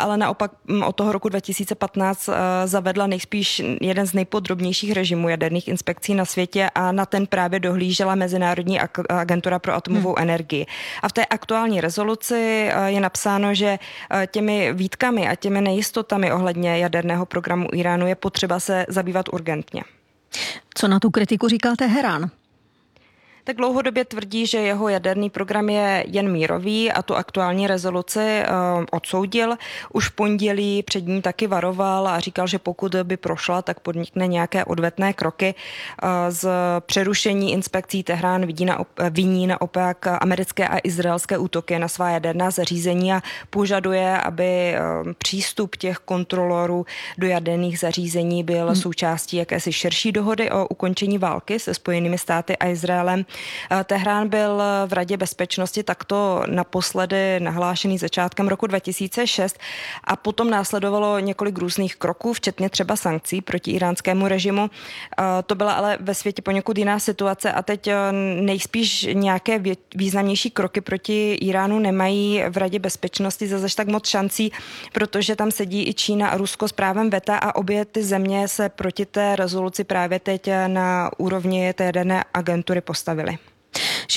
ale naopak od toho roku dva tisíce patnáct zavedla nejspíš jeden z nejpodrobnějších režimů jaderných inspekcí na světě a na ten právě dohlížela Mezinárodní agentura pro atomovou hmm. energii. A v té aktuální rezoluci je napsáno, že těmi výtkami a těmi nejistotami ohledně jaderného programu Iránu je potřeba se zabývat urgentně. Co na tu kritiku říká Teherán? Tak dlouhodobě tvrdí, že jeho jaderný program je jen mírový a tu aktuální rezoluci uh, odsoudil. Už v pondělí před ní taky varoval a říkal, že pokud by prošla, tak podnikne nějaké odvetné kroky. Uh, z přerušení inspekcí Teherán vidí na, viní naopak americké a izraelské útoky na svá jaderná zařízení a požaduje, aby uh, přístup těch kontrolorů do jaderných zařízení byl hmm. součástí jakési širší dohody o ukončení války se Spojenými státy a Izraelem. Teherán byl v Radě bezpečnosti takto naposledy nahlášený začátkem roku dva tisíce šest a potom následovalo několik různých kroků, včetně třeba sankcí proti iránskému režimu. To byla ale ve světě poněkud jiná situace a teď nejspíš nějaké významnější kroky proti Iránu nemají v Radě bezpečnosti zase tak moc šancí, protože tam sedí i Čína a Rusko s právem veta a obě ty země se proti té rezoluci právě teď na úrovni té jaderné agentury postavily.